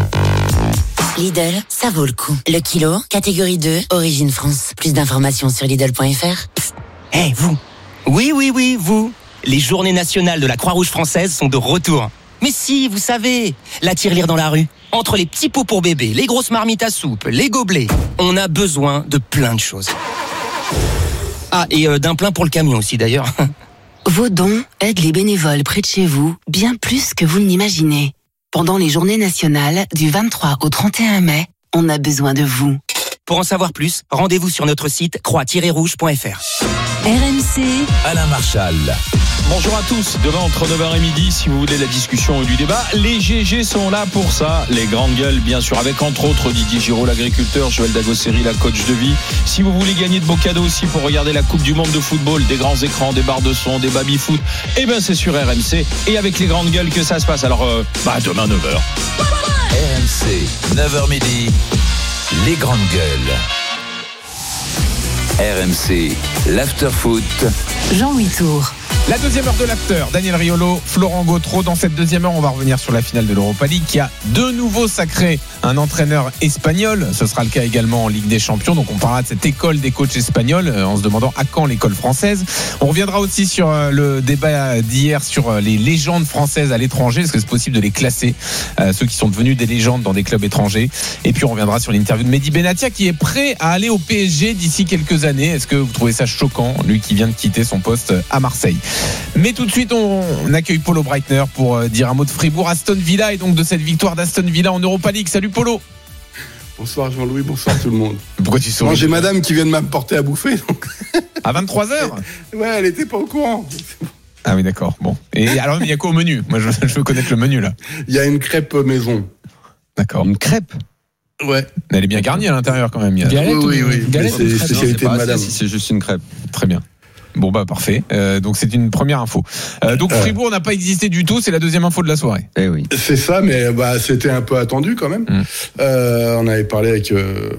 [SPEAKER 17] Lidl, ça vaut le coup. Le kilo, catégorie deux, origine France. Plus d'informations sur Lidl point f r.
[SPEAKER 19] Eh, hey, vous. Oui, oui, oui, vous. Les journées nationales de la Croix-Rouge française sont de retour. Mais si, vous savez, la tirelire dans la rue. Entre les petits pots pour bébé, les grosses marmites à soupe, les gobelets, on a besoin de plein de choses. Ah, et euh, d'un plein pour le camion aussi d'ailleurs.
[SPEAKER 20] Vos dons aident les bénévoles près de chez vous bien plus que vous ne l'imaginez. Pendant les journées nationales du vingt-trois au trente et un mai, on a besoin de vous.
[SPEAKER 19] Pour en savoir plus, rendez-vous sur notre site croix tiret rouge point f r.
[SPEAKER 5] R M C,
[SPEAKER 4] Alain Marchal.
[SPEAKER 21] Bonjour à tous, demain entre neuf heures et midi, si vous voulez la discussion ou du débat, les G G sont là pour ça, les grandes gueules bien sûr, avec entre autres Didier Giraud, l'agriculteur, Joël Dagosseri, la coach de vie. Si vous voulez gagner de beaux cadeaux aussi pour regarder la Coupe du Monde de football, des grands écrans, des barres de son, des baby-foot, eh ben c'est sur R M C et avec les grandes gueules que ça se passe. Alors, euh, bah demain neuf heures.
[SPEAKER 4] R M C, neuf heures midi, les grandes gueules. R M C, l'after-foot.
[SPEAKER 5] Jean-Louis Tour.
[SPEAKER 1] La deuxième heure de l'after, Daniel Riolo, Florent Gautreau. Dans cette deuxième heure, on va revenir sur la finale de l'Europa League qui a de nouveau sacré un entraîneur espagnol. Ce sera le cas également en Ligue des Champions. Donc on parlera de cette école des coachs espagnols en se demandant à quand l'école française. On reviendra aussi sur le débat d'hier sur les légendes françaises à l'étranger. Est-ce que c'est possible de les classer, euh, ceux qui sont devenus des légendes dans des clubs étrangers? Et puis on reviendra sur l'interview de Mehdi Benatia qui est prêt à aller au P S G d'ici quelques années. Est-ce que vous trouvez ça choquant, lui qui vient de quitter son poste à Marseille? Mais tout de suite, on, on accueille Polo Breitner pour euh, dire un mot de Fribourg, Aston Villa et donc de cette victoire d'Aston Villa en Europa League. Salut Polo.
[SPEAKER 22] Bonsoir Jean-Louis, bonsoir tout le monde.
[SPEAKER 1] Pourquoi tu souris?
[SPEAKER 22] Moi j'ai madame qui vient de m'apporter à bouffer. Donc...
[SPEAKER 1] À vingt-trois heures?
[SPEAKER 22] Ouais, elle était pas au courant.
[SPEAKER 1] Ah oui, d'accord. Bon. Et alors, il y a quoi au menu? Moi, je, je veux connaître le menu là.
[SPEAKER 22] Il y a une crêpe maison.
[SPEAKER 1] D'accord.
[SPEAKER 3] Une crêpe?
[SPEAKER 22] Ouais.
[SPEAKER 1] Elle est bien garnie à l'intérieur quand même. Il y a...
[SPEAKER 22] Galette, oui, oui, oui.
[SPEAKER 3] Galette,
[SPEAKER 22] c'est spécialité de madame.
[SPEAKER 3] Si c'est juste une crêpe.
[SPEAKER 1] Très bien. Bon bah parfait. Euh, donc c'est une première info. Euh, donc Fribourg n'a pas existé du tout. C'est la deuxième info de la soirée.
[SPEAKER 3] Eh oui.
[SPEAKER 22] C'est ça, mais bah c'était un peu attendu quand même. Mm. Euh, on avait parlé avec euh,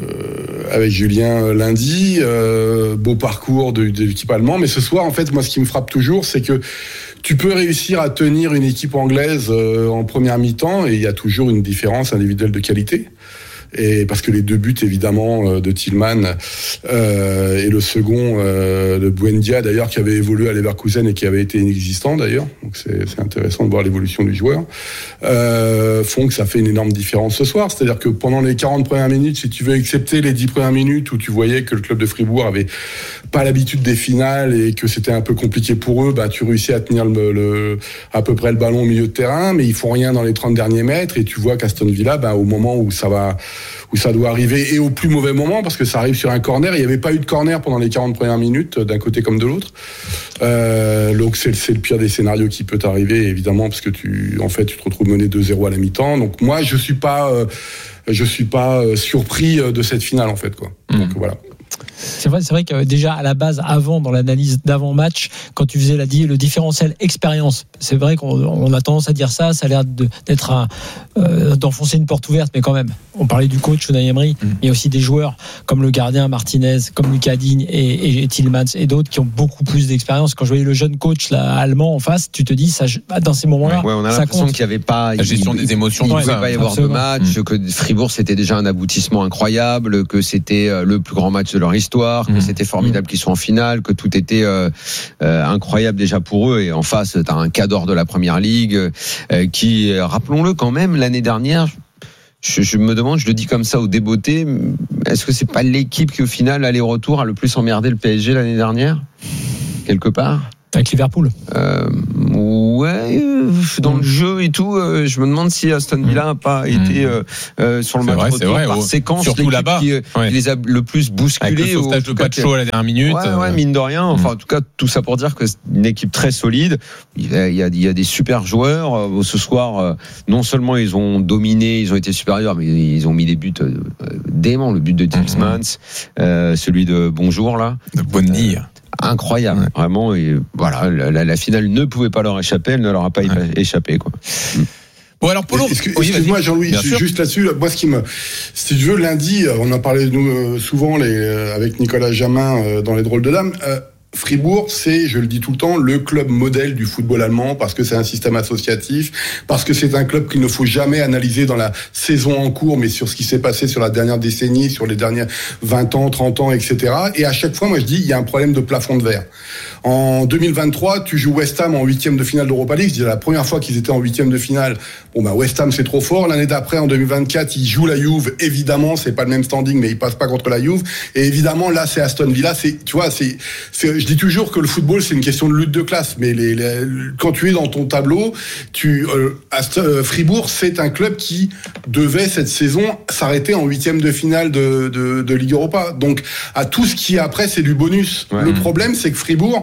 [SPEAKER 22] avec Julien lundi. Euh, beau parcours de, de l'équipe allemande, mais ce soir en fait moi ce qui me frappe toujours c'est que tu peux réussir à tenir une équipe anglaise euh, en première mi-temps et il y a toujours une différence individuelle de qualité. Et parce que les deux buts évidemment de Tillman euh, et le second euh, de Buendia d'ailleurs qui avait évolué à Leverkusen et qui avait été inexistant d'ailleurs, donc c'est, c'est intéressant de voir l'évolution du joueur, euh, font que ça fait une énorme différence ce soir. C'est-à-dire que pendant les quarante premières minutes, si tu veux accepter les dix premières minutes où tu voyais que le club de Fribourg avait pas l'habitude des finales et que c'était un peu compliqué pour eux, bah tu réussis à tenir le, le à peu près le ballon au milieu de terrain, mais ils font rien dans les trente derniers mètres et tu vois qu'Aston Villa, bah au moment où ça va où ça doit arriver et au plus mauvais moment parce que ça arrive sur un corner, il n'y avait pas eu de corner pendant les quarante premières minutes d'un côté comme de l'autre. Euh, donc c'est, c'est le pire des scénarios qui peut t'arriver évidemment parce que tu en fait tu te retrouves mené deux zéro à la mi-temps. Donc moi je suis pas euh, je suis pas euh, surpris de cette finale en fait quoi. Mmh. Donc voilà.
[SPEAKER 11] C'est vrai, c'est vrai que déjà à la base, avant, dans l'analyse d'avant-match, quand tu faisais la, le différentiel expérience, c'est vrai qu'on on a tendance à dire ça, ça a l'air de, d'être un, euh, d'enfoncer une porte ouverte, mais quand même, on parlait du coach Unai Emery, mmh. il y a aussi des joueurs comme le gardien Martinez, comme Lucas Digne et, et, et Tielemans et d'autres qui ont beaucoup plus d'expérience. Quand je voyais le jeune coach là, allemand en face, tu te dis, ça, dans ces moments-là,
[SPEAKER 3] ouais, on a
[SPEAKER 11] ça
[SPEAKER 3] l'impression
[SPEAKER 11] compte.
[SPEAKER 3] qu'il n'y avait pas
[SPEAKER 1] la gestion
[SPEAKER 3] il,
[SPEAKER 1] des émotions.
[SPEAKER 3] Il ne pouvait
[SPEAKER 1] ça,
[SPEAKER 3] pas y avoir
[SPEAKER 11] absolument.
[SPEAKER 3] de match, mmh. que Fribourg c'était déjà un aboutissement incroyable, que c'était le plus grand match de leur histoire, que mmh. c'était formidable mmh. qu'ils soient en finale, que tout était euh, euh, incroyable déjà pour eux. Et en face, t'as un cadre de la Première Ligue euh, qui, rappelons-le quand même, l'année dernière. Je, je me demande, je le dis comme ça au débeauté, est-ce que c'est pas l'équipe qui au final aller-retour a le plus emmerdé le P S G l'année dernière, quelque part?
[SPEAKER 11] Avec Liverpool.
[SPEAKER 3] Euh, ouais, dans le jeu et tout, euh, je me demande si Aston Villa n'a pas mmh. été euh, euh, sur le
[SPEAKER 1] c'est
[SPEAKER 3] match
[SPEAKER 1] vrai,
[SPEAKER 3] retour
[SPEAKER 1] vrai,
[SPEAKER 3] par
[SPEAKER 1] oh,
[SPEAKER 3] séquence,
[SPEAKER 1] surtout là-bas,
[SPEAKER 3] qui,
[SPEAKER 1] ouais.
[SPEAKER 3] qui les a le plus bousculés.
[SPEAKER 1] Avec le sauvetage de Pacho à la dernière minute.
[SPEAKER 3] Ouais, ouais, mine de rien. Enfin, mmh. en tout cas, tout ça pour dire que c'est une équipe très solide. Il y a, il y a, il y a des super joueurs. Ce soir, non seulement ils ont dominé, ils ont été supérieurs, mais ils ont mis des buts déments. Le but de Tielemans, mmh. euh, celui de Bonjour là,
[SPEAKER 1] de Bonny. Euh,
[SPEAKER 3] incroyable, ouais. vraiment. Et voilà, la, la finale ne pouvait pas leur échapper, elle ne leur a pas ouais. échappé, quoi.
[SPEAKER 1] Bon alors Polo,
[SPEAKER 22] Est-ce que, excuse-moi Jean-Louis, juste là-dessus, moi ce qui me, si tu veux, lundi, on en parlait nous souvent les, avec Nicolas Jamin dans les drôles de dames. Euh, Fribourg, c'est, je le dis tout le temps, le club modèle du football allemand parce que c'est un système associatif, parce que c'est un club qu'il ne faut jamais analyser dans la saison en cours, mais sur ce qui s'est passé sur la dernière décennie, sur les derniers vingt ans, trente ans, et cetera. Et à chaque fois, moi je dis, il y a un problème de plafond de verre. En deux mille vingt-trois, tu joues West Ham en huitième de finale d'Europa League. C'est la première fois qu'ils étaient en huitième de finale. Bon, bah, West Ham, c'est trop fort. L'année d'après, en deux mille vingt-quatre, ils jouent la Juve. Évidemment, c'est pas le même standing, mais ils passent pas contre la Juve. Et évidemment, là, c'est Aston Villa. C'est, tu vois, c'est, c'est, je dis toujours que le football, c'est une question de lutte de classe. Mais les, les, quand tu es dans ton tableau, tu, euh, Aston, euh, Fribourg, c'est un club qui devait, cette saison, s'arrêter en huitième de finale de, de, de Ligue Europa. Donc, à tout ce qui est après, c'est du bonus. Ouais. Le problème, c'est que Fribourg,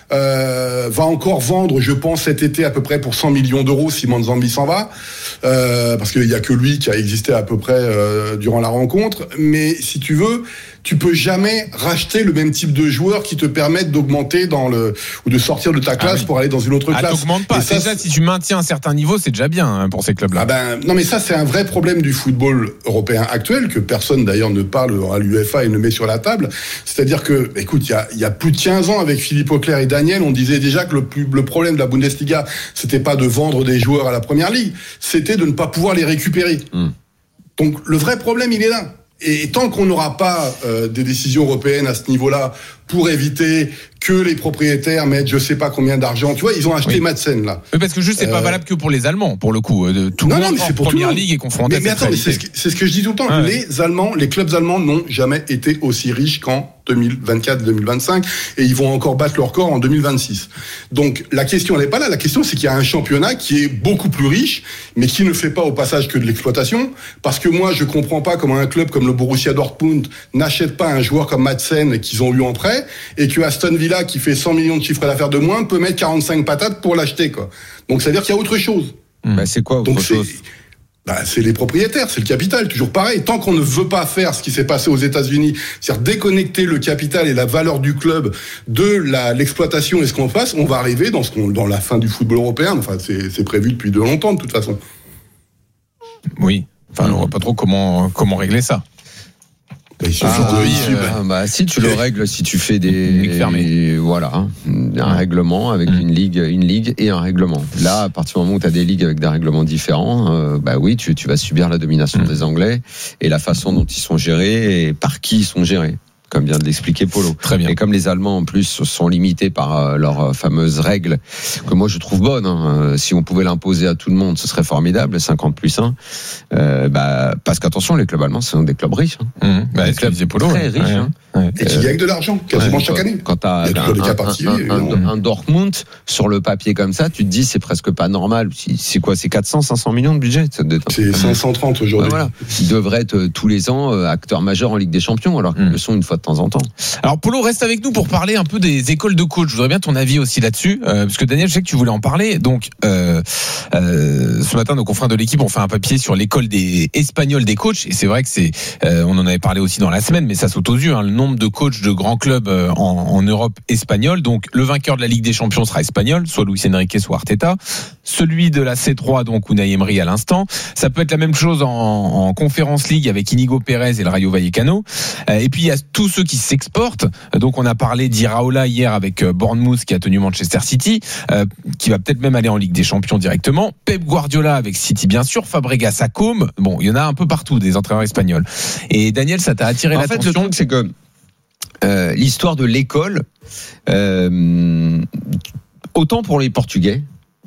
[SPEAKER 22] Euh, va encore vendre, je pense, cet été à peu près pour cent millions d'euros si Manzambi s'en va, euh, parce qu'il y a que lui qui a existé à peu près euh, durant la rencontre. Mais si tu veux, tu peux jamais racheter le même type de joueurs qui te permettent d'augmenter dans le ou de sortir de ta classe ah oui. pour aller dans une autre
[SPEAKER 1] ah,
[SPEAKER 22] classe.
[SPEAKER 1] T'augmentes pas. Ça, déjà, si tu maintiens un certain niveau, c'est déjà bien hein, pour ces clubs-là.
[SPEAKER 22] Ah ben non, mais ça c'est un vrai problème du football européen actuel que personne d'ailleurs ne parle à l'UEFA et ne met sur la table. C'est-à-dire que, écoute, il y a il y a plus de quinze ans avec Philippe Auclair et Daniel, on disait déjà que le, plus, le problème de la Bundesliga, c'était pas de vendre des joueurs à la Première Ligue, c'était de ne pas pouvoir les récupérer. Mmh. Donc le vrai problème, il est là. Et tant qu'on n'aura pas euh, des décisions européennes à ce niveau-là pour éviter que les propriétaires mettent je sais pas combien d'argent, tu vois, ils ont acheté oui. Madsen là.
[SPEAKER 1] Oui, parce que juste c'est euh... pas valable que pour les Allemands pour le coup. De tout
[SPEAKER 22] non,
[SPEAKER 1] le
[SPEAKER 22] non,
[SPEAKER 1] monde
[SPEAKER 22] mais c'est
[SPEAKER 1] en
[SPEAKER 22] pour
[SPEAKER 1] Première
[SPEAKER 22] tout le
[SPEAKER 1] Ligue est confronté.
[SPEAKER 22] Mais, mais
[SPEAKER 1] à cette
[SPEAKER 22] attends, mais c'est, ce que, c'est ce que je dis tout le temps. Ah ouais. Les Allemands, les clubs allemands n'ont jamais été aussi riches qu'en deux mille vingt-quatre deux mille vingt-cinq et ils vont encore battre leur record en deux mille vingt-six. Donc la question elle n'est pas là. La question c'est qu'il y a un championnat qui est beaucoup plus riche, mais qui ne fait pas au passage que de l'exploitation. Parce que moi je comprends pas comment un club comme le Borussia Dortmund n'achète pas un joueur comme Madsen qu'ils ont eu en prêt et que Aston Villa qui fait cent millions de chiffre d'affaires de moins peut mettre quarante-cinq patates pour l'acheter quoi. Donc ça veut dire qu'il y a autre chose.
[SPEAKER 3] Mmh. Bah, c'est quoi autre
[SPEAKER 22] Donc,
[SPEAKER 3] chose
[SPEAKER 22] c'est... Bah, c'est les propriétaires, c'est le capital, toujours pareil. Tant qu'on ne veut pas faire ce qui s'est passé aux États-Unis, c'est-à-dire déconnecter le capital et la valeur du club de la, l'exploitation et ce qu'on fasse, on va arriver dans, ce qu'on, dans la fin du football européen. Enfin, c'est, c'est prévu depuis de longtemps, de toute façon.
[SPEAKER 1] Oui. Enfin, on voit pas trop comment, comment régler ça.
[SPEAKER 22] Bah, il suffit
[SPEAKER 3] ah,
[SPEAKER 22] de,
[SPEAKER 3] oui,
[SPEAKER 22] il
[SPEAKER 3] euh, bah, si tu le règles, si tu fais des, voilà, hein, un ouais. règlement avec mmh. une ligue, une ligue et un règlement. Là, à partir du moment où tu as des ligues avec des règlements différents, euh, bah oui, tu, tu vas subir la domination mmh. des Anglais et la façon dont ils sont gérés et par qui ils sont gérés. Comme vient de l'expliquer Polo.
[SPEAKER 1] Très bien.
[SPEAKER 3] Et comme les Allemands en plus sont limités par euh, leurs fameuses règles que moi je trouve bonnes, hein. Si on pouvait l'imposer à tout le monde, ce serait formidable, cinquante plus un. Euh, bah, parce qu'attention, les clubs allemands, ce sont des clubs riches. Hein.
[SPEAKER 1] Mmh. Bah, des clubs Polo,
[SPEAKER 3] très riches.
[SPEAKER 1] Ouais.
[SPEAKER 3] Hein.
[SPEAKER 22] Ouais. Et qui gagnent de l'argent, quasiment
[SPEAKER 3] ouais,
[SPEAKER 22] chaque année.
[SPEAKER 3] Quand tu as un, un, un, un Dortmund sur le papier comme ça, tu te dis c'est presque pas normal. C'est quoi, c'est quatre cents, cinq cents millions de budget?
[SPEAKER 22] C'est cinq cent trente aujourd'hui.
[SPEAKER 3] Ouais, voilà. Ils devraient être tous les ans acteurs majeurs en Ligue des Champions, alors qu'ils mmh. le sont une fois fois de temps en temps.
[SPEAKER 1] Alors Polo, reste avec nous pour parler un peu des écoles de coach. Je voudrais bien ton avis aussi là-dessus, euh, parce que Daniel, je sais que tu voulais en parler. Donc euh, euh, ce matin, nos confrères de l'équipe ont fait un papier sur l'école des espagnols des coachs, et c'est vrai que c'est, euh, on en avait parlé aussi dans la semaine, mais ça saute aux yeux, hein, le nombre de coachs de grands clubs en, en Europe espagnols. Donc le vainqueur de la Ligue des Champions sera espagnol, soit Luis Enrique, soit Arteta. Celui de la C trois, donc Unai Emery à l'instant. Ça peut être la même chose en, en Conference League avec Inigo Pérez et le Rayo Vallecano. Euh, et puis il y a tous ceux qui s'exportent. Donc on a parlé d'Iraola hier avec Bournemouth qui a tenu Manchester City, euh, qui va peut-être même aller en Ligue des Champions directement. Pep Guardiola avec City bien sûr, Fabregas à Côme. Bon, il y en a un peu partout des entraîneurs espagnols. Et Daniel, ça t'a attiré
[SPEAKER 3] en
[SPEAKER 1] l'attention.
[SPEAKER 3] En fait, le truc c'est que euh, l'histoire de l'école, euh, autant pour les Portugais.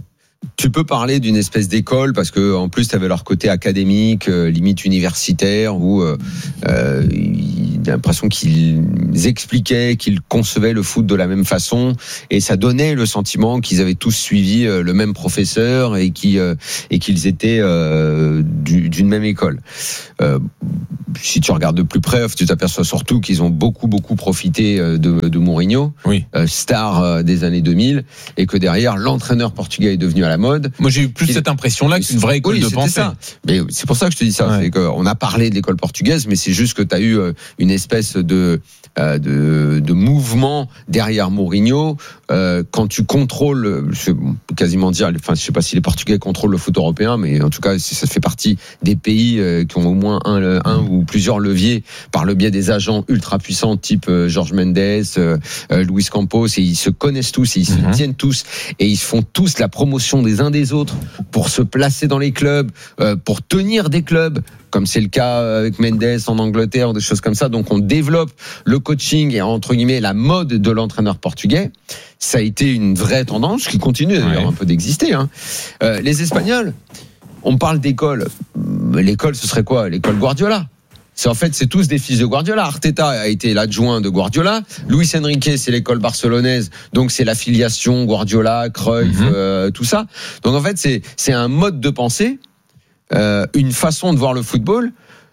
[SPEAKER 3] Tu peux parler d'une espèce d'école parce que en plus tu avais leur côté académique, euh, limite universitaire, où euh, euh, j'ai l'impression qu'ils expliquaient, qu'ils concevaient le foot de la même façon, et ça donnait le sentiment qu'ils avaient tous suivi euh, le même professeur et qui euh, et qu'ils étaient euh, du, d'une même école. Euh, si tu regardes de plus près, tu t'aperçois surtout qu'ils ont beaucoup beaucoup profité de, de Mourinho,
[SPEAKER 1] oui.
[SPEAKER 3] euh, star des années deux mille, et que derrière l'entraîneur portugais est devenu à la mode.
[SPEAKER 1] Moi j'ai eu plus cette impression-là qu'une vraie école
[SPEAKER 3] oui,
[SPEAKER 1] de pensée.
[SPEAKER 3] Ça. Mais c'est pour ça que je te dis ça. Ouais. C'est qu'on a parlé de l'école portugaise, mais c'est juste que tu as eu une espèce de, de, de mouvement derrière Mourinho. Euh, quand tu contrôles, je peux quasiment dire, enfin je sais pas si les Portugais contrôlent le foot européen, mais en tout cas ça fait partie des pays qui ont au moins un, un ou plusieurs leviers par le biais des agents ultra puissants type Jorge Mendes, euh, Luis Campos, et ils se connaissent tous, et ils mm-hmm. se tiennent tous, et ils font tous la promotion des uns des autres pour se placer dans les clubs, euh, pour tenir des clubs, comme c'est le cas avec Mendes en Angleterre, des choses comme ça. Donc on développe le coaching et entre guillemets la mode de l'entraîneur portugais. Ça a été une vraie tendance qui continue d'ailleurs ouais. un peu d'exister. Hein. Euh, les Espagnols, on parle d'école. L'école, ce serait quoi ? L'école Guardiola. C'est en fait, c'est tous des fils de Guardiola. Arteta a été l'adjoint de Guardiola. Luis Enrique, c'est l'école barcelonaise, donc c'est l'affiliation Guardiola, Cruyff, mm-hmm. euh, tout ça. Donc en fait, c'est c'est un mode de pensée, euh, une façon de voir le football,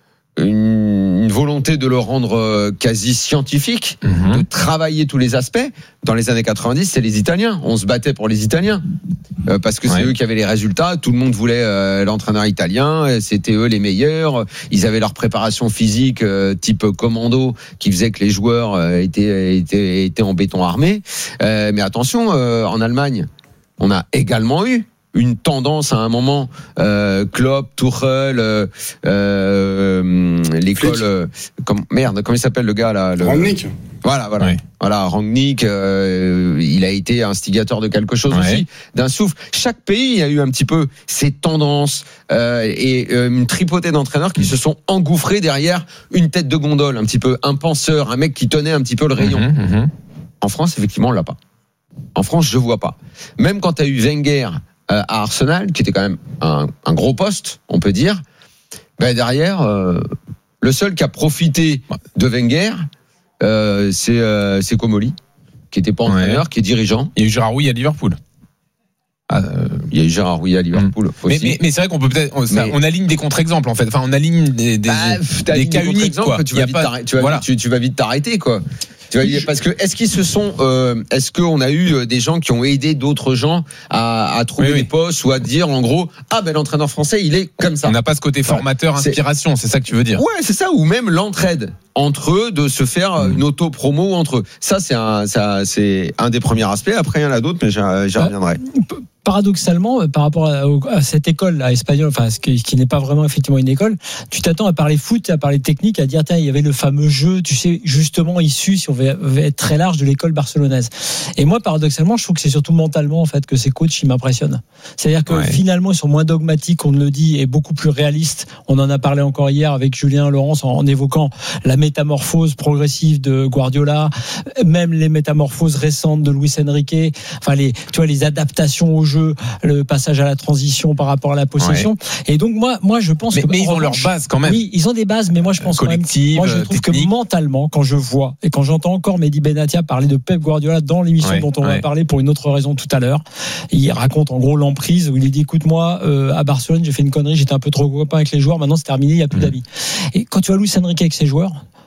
[SPEAKER 3] une, une volonté de le rendre euh, quasi scientifique, mm-hmm. de travailler tous les aspects. Dans les années quatre-vingt-dix, c'est les Italiens. On se battait pour les Italiens. Euh, parce que c'est ouais. eux qui avaient les résultats. Tout le monde voulait euh, l'entraîneur italien. C'était eux les meilleurs. Ils avaient leur préparation physique euh, type commando qui faisait que les joueurs euh, étaient, étaient, étaient en béton armé. Euh, mais attention, euh, en Allemagne, on a également eu une tendance à un moment, euh, Klopp, Tuchel, euh, euh, l'école, euh, comme, merde, comment il s'appelle le gars là, le,
[SPEAKER 22] Rangnick.
[SPEAKER 3] Voilà, voilà, oui. voilà, Rangnick, euh, il a été instigateur de quelque chose ouais. aussi, d'un souffle. Chaque pays a eu un petit peu ses tendances euh, et euh, une tripotée d'entraîneurs qui mmh. se sont engouffrés derrière une tête de gondole, un petit peu un penseur, un mec qui tenait un petit peu le rayon. Mmh, mmh. En France, effectivement, on l'a pas. En France, je vois pas. Même quand tu as eu Wenger euh, à Arsenal, qui était quand même un, un gros poste, on peut dire, ben derrière, euh, le seul qui a profité de Wenger, Euh, c'est euh, c'est Comoli qui était pas entraîneur, ouais. qui est dirigeant.
[SPEAKER 1] Il y a eu Gérard Rouillet à Liverpool.
[SPEAKER 3] Ah, euh, il y a eu Gérard Rouillet à Liverpool. Mmh.
[SPEAKER 1] Mais, mais, mais c'est vrai qu'on peut peut-être, on, ça, on aligne des contre-exemples en fait. Enfin, on aligne des, des,
[SPEAKER 3] bah,
[SPEAKER 1] des cas uniques. Quoi.
[SPEAKER 3] Tu vas, vite pas, tu, vas
[SPEAKER 1] voilà.
[SPEAKER 3] vite, tu, tu vas vite t'arrêter quoi. Tu vois, parce que est-ce qu'ils se sont, euh, est-ce qu'on a eu des gens qui ont aidé d'autres gens à, à trouver oui, oui. des postes ou à dire en gros ah ben l'entraîneur français il est comme ça.
[SPEAKER 1] On n'a pas ce côté formateur, ouais. inspiration, c'est... c'est ça que tu veux dire.
[SPEAKER 3] Ouais, c'est ça, ou même l'entraide entre eux, de se faire mmh. une auto-promo entre eux. Ça c'est un, ça c'est un des premiers aspects. Après il y en a d'autres, mais j'y, j'y reviendrai.
[SPEAKER 11] Paradoxalement, par rapport à, à cette école là, espagnole, enfin ce qui, qui n'est pas vraiment effectivement une école, tu t'attends à parler foot, à parler technique, à dire tiens il y avait le fameux jeu, tu sais justement issu, si on veut, veut être très large, de l'école barcelonaise. Et moi paradoxalement, je trouve que c'est surtout mentalement en fait que ces coachs ils m'impressionnent. C'est-à-dire que ouais. finalement ils sont moins dogmatiques, on le dit, et beaucoup plus réalistes. On en a parlé encore hier avec Julien Laurence en, en évoquant la métamorphose progressive de Guardiola, même les métamorphoses récentes de Luis Enrique, enfin les, tu vois les adaptations au jeu, le passage à la transition par rapport à la possession. Ouais. Et donc moi, moi je pense
[SPEAKER 1] mais,
[SPEAKER 11] que
[SPEAKER 1] mais ils ont leur base quand même.
[SPEAKER 11] Oui, ils ont des bases, mais moi je pense
[SPEAKER 1] collective,
[SPEAKER 11] quand même, moi je trouve technique. Que mentalement, quand je vois et quand j'entends encore Mehdi Benatia parler de Pep Guardiola dans l'émission ouais, dont on ouais. va parler pour une autre raison tout à l'heure, il raconte en gros l'emprise où il dit écoute-moi, euh, à Barcelone j'ai fait une connerie, j'étais un peu trop copain avec les joueurs, maintenant c'est terminé, il n'y a plus mmh. d'amis. Et quand tu vois Luis Enrique avec ses joueurs,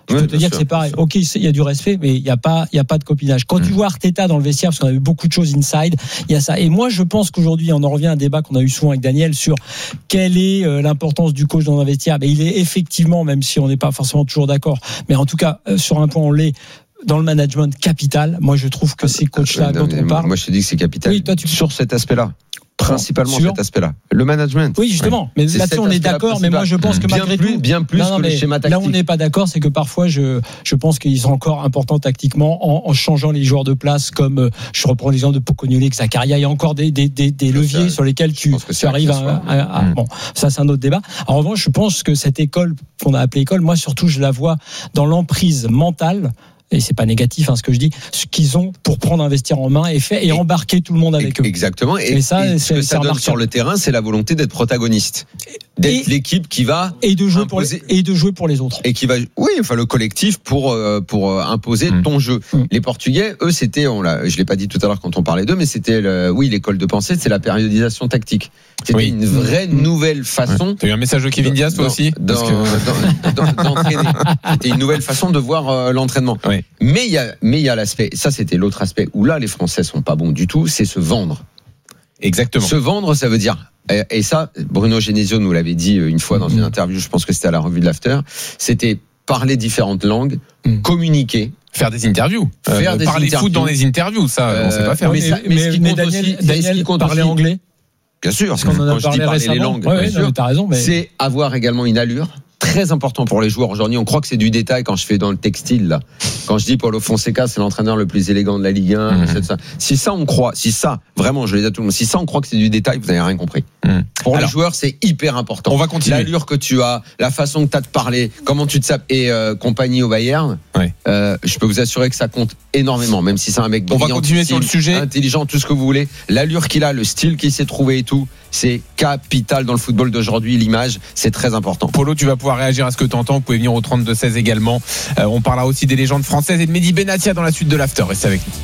[SPEAKER 11] Je
[SPEAKER 3] Ouais,
[SPEAKER 11] peux te
[SPEAKER 3] bien
[SPEAKER 11] dire
[SPEAKER 3] sûr,
[SPEAKER 11] que c'est pareil. Ok, il y a du respect, mais il y a pas, il y a pas de copinage. Quand mmh. tu vois Arteta dans le vestiaire, parce qu'on a eu beaucoup de choses inside, il y a ça. Et moi, je pense qu'aujourd'hui, on en revient à un débat qu'on a eu souvent avec Daniel sur quelle est euh, l'importance du coach dans un vestiaire. Mais il est effectivement, même si on n'est pas forcément toujours d'accord, mais en tout cas, euh, sur un point, on l'est. Dans le management capital, moi je trouve que ces coachs-là dont on parle.
[SPEAKER 3] Moi je te dis que c'est capital. Oui, toi, tu... sur cet aspect-là. Principalement sur cet aspect-là, le management.
[SPEAKER 11] Oui, justement. Ouais. Mais c'est là-dessus, on est d'accord. Mais moi, je pense que
[SPEAKER 3] bien
[SPEAKER 11] malgré
[SPEAKER 3] plus,
[SPEAKER 11] tout,
[SPEAKER 3] bien plus non, non, que le schéma tactique.
[SPEAKER 11] Là, on n'est pas d'accord, c'est que parfois, je, je pense qu'ils sont encore importants tactiquement en, en changeant les joueurs de place, comme euh, je reprends l'exemple de Pocognoli, Zakaria. Il y a encore des, des, des, des leviers ça, sur lesquels tu, tu arrives à, à, à, à mmh. bon, ça, c'est un autre débat. En revanche, je pense que cette école qu'on a appelée école, moi, surtout, je la vois dans l'emprise mentale. Et c'est pas négatif hein, ce que je dis, ce qu'ils ont pour prendre un vestiaire en main et fait et, et embarquer tout le monde avec eux.
[SPEAKER 3] Exactement. Et, et ça, et ce que ça donne sur le terrain, c'est la volonté d'être protagoniste, d'être et, l'équipe qui va
[SPEAKER 11] et de jouer imposer, pour les, et de jouer pour les autres.
[SPEAKER 3] Et qui va, oui, enfin le collectif pour pour imposer mmh. ton jeu. Mmh. Les Portugais, eux, c'était, on l'a, je l'ai pas dit tout à l'heure quand on parlait d'eux, mais c'était, le, oui, l'école de pensée, c'est la périodisation tactique. C'était oui. une vraie mmh. nouvelle façon.
[SPEAKER 1] Ouais. T'as eu un message de Kevin Diaz toi
[SPEAKER 3] dans,
[SPEAKER 1] aussi
[SPEAKER 3] dans, que... dans, dans, d'entraîner. C'était une nouvelle façon de voir euh, l'entraînement.
[SPEAKER 1] Oui.
[SPEAKER 3] Mais il y a Mais il y a l'aspect, ça c'était l'autre aspect où là les Français sont pas bons du tout, c'est se vendre.
[SPEAKER 1] Exactement.
[SPEAKER 3] Se vendre, ça veut dire, et ça, Bruno Genesio nous l'avait dit une fois dans une interview, je pense que c'était à la revue de l'After, c'était parler différentes langues, mmh. communiquer.
[SPEAKER 1] Faire des interviews.
[SPEAKER 3] Faire euh, des
[SPEAKER 1] parler
[SPEAKER 3] interviews.
[SPEAKER 1] foot dans les interviews, ça, euh, on sait pas faire.
[SPEAKER 11] Mais, mais, mais, mais, ce qui mais Daniel, aussi, Daniel ce qui parler aussi, anglais.
[SPEAKER 3] Bien sûr,
[SPEAKER 11] parce qu'on en a
[SPEAKER 3] quand
[SPEAKER 11] parlé
[SPEAKER 3] je dis parler
[SPEAKER 11] récemment.
[SPEAKER 3] les langues,
[SPEAKER 11] ouais,
[SPEAKER 3] bien sûr,
[SPEAKER 11] non, t'as raison, mais...
[SPEAKER 3] c'est avoir également une allure. Très important pour les joueurs aujourd'hui. On croit que c'est du détail quand je fais dans le textile là. Quand je dis Paulo Fonseca, c'est l'entraîneur le plus élégant de la Ligue un. Mmh. Ça. Si ça on croit, si ça vraiment, je le dis à tout le monde, si ça on croit que c'est du détail, vous n'avez rien compris. Mmh. Pour Alors, les joueurs, c'est hyper important.
[SPEAKER 1] On va continuer.
[SPEAKER 3] L'allure que tu as, la façon que tu as de parler, comment tu te sapes et euh, compagnie au Bayern.
[SPEAKER 1] Ouais.
[SPEAKER 3] Euh, je peux vous assurer que ça compte énormément, même si c'est un mec
[SPEAKER 1] brillant, on va continuer sur le sujet,
[SPEAKER 3] intelligent, tout ce que vous voulez. L'allure qu'il a, le style qu'il s'est trouvé et tout, c'est capital dans le football d'aujourd'hui. L'image, c'est très important.
[SPEAKER 1] Polo, tu vas pouvoir réagir à ce que tu entends. Vous pouvez venir au trente-deux seize également. Euh, on parlera aussi des légendes françaises et de Mehdi Benatia dans la suite de l'After. Restez avec nous.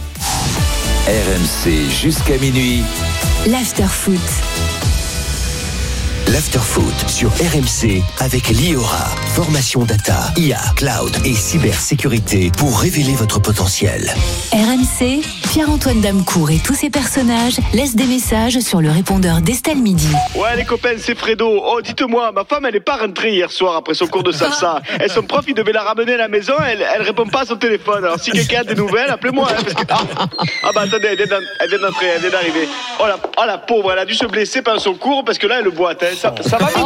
[SPEAKER 4] R M C jusqu'à minuit.
[SPEAKER 5] L'After Foot.
[SPEAKER 9] L'Afterfoot sur R M C avec Liora. Formation data, I A, cloud et cybersécurité pour révéler votre potentiel.
[SPEAKER 5] R M C, Pierre-Antoine Damecourt et tous ses personnages laissent des messages sur le répondeur d'Estelle Midi.
[SPEAKER 6] Ouais les copains, c'est Fredo. Oh dites-moi, ma femme elle est pas rentrée hier soir après son cours de salsa. Et son prof il devait la ramener à la maison, elle, elle répond pas à son téléphone. Alors si quelqu'un a des nouvelles, appelez-moi. Hein, parce que... Ah, ah bah attendez, elle vient, elle vient d'entrer, elle vient d'arriver. Oh la, oh la pauvre, elle a dû se blesser pendant son cours parce que là elle boite. Hein. Ça, ça va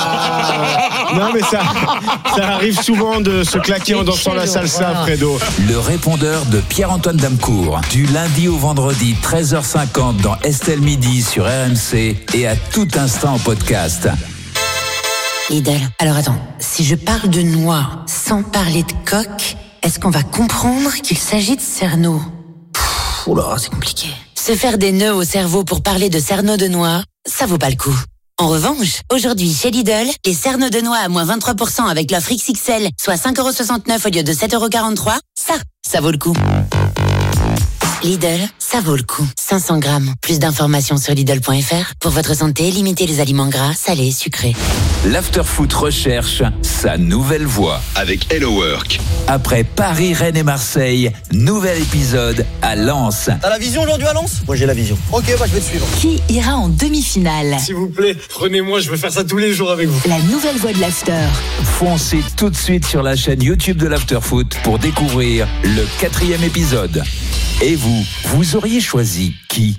[SPEAKER 6] oh.
[SPEAKER 7] Non mais ça, ça arrive souvent de se claquer en dansant la salsa, voilà. Fredo.
[SPEAKER 4] Le répondeur de Pierre-Antoine Damecourt, du lundi au vendredi treize heures cinquante dans Estelle Midi sur R M C et à tout instant en podcast.
[SPEAKER 17] Lidl, alors attends, si je parle de noix sans parler de coque, est-ce qu'on va comprendre qu'il s'agit de cerneau? Oula, c'est compliqué. Se faire des nœuds au cerveau pour parler de cerneau de noix, ça vaut pas le coup. En revanche, aujourd'hui chez Lidl, les cerneaux de noix à moins vingt-trois pour cent avec l'offre X X L, soit cinq euros soixante-neuf au lieu de sept euros quarante-trois, ça, ça vaut le coup. Lidl, ça vaut le coup. cinq cents grammes. Plus d'informations sur Lidl point F R. Pour votre santé, limitez les aliments gras, salés, sucrés.
[SPEAKER 4] L'Afterfoot recherche sa nouvelle voix.
[SPEAKER 13] Avec Hello Work.
[SPEAKER 4] Après Paris, Rennes et Marseille, nouvel épisode à Lens.
[SPEAKER 14] T'as la vision aujourd'hui à Lens? Moi j'ai la vision. Ok, bah je vais te suivre.
[SPEAKER 5] Qui ira en demi-finale?
[SPEAKER 14] S'il vous plaît, prenez-moi, je veux faire ça tous les jours avec vous.
[SPEAKER 5] La nouvelle voix de l'After.
[SPEAKER 4] Foncez tout de suite sur la chaîne YouTube de l'Afterfoot pour découvrir le quatrième épisode. Et vous, vous auriez choisi qui?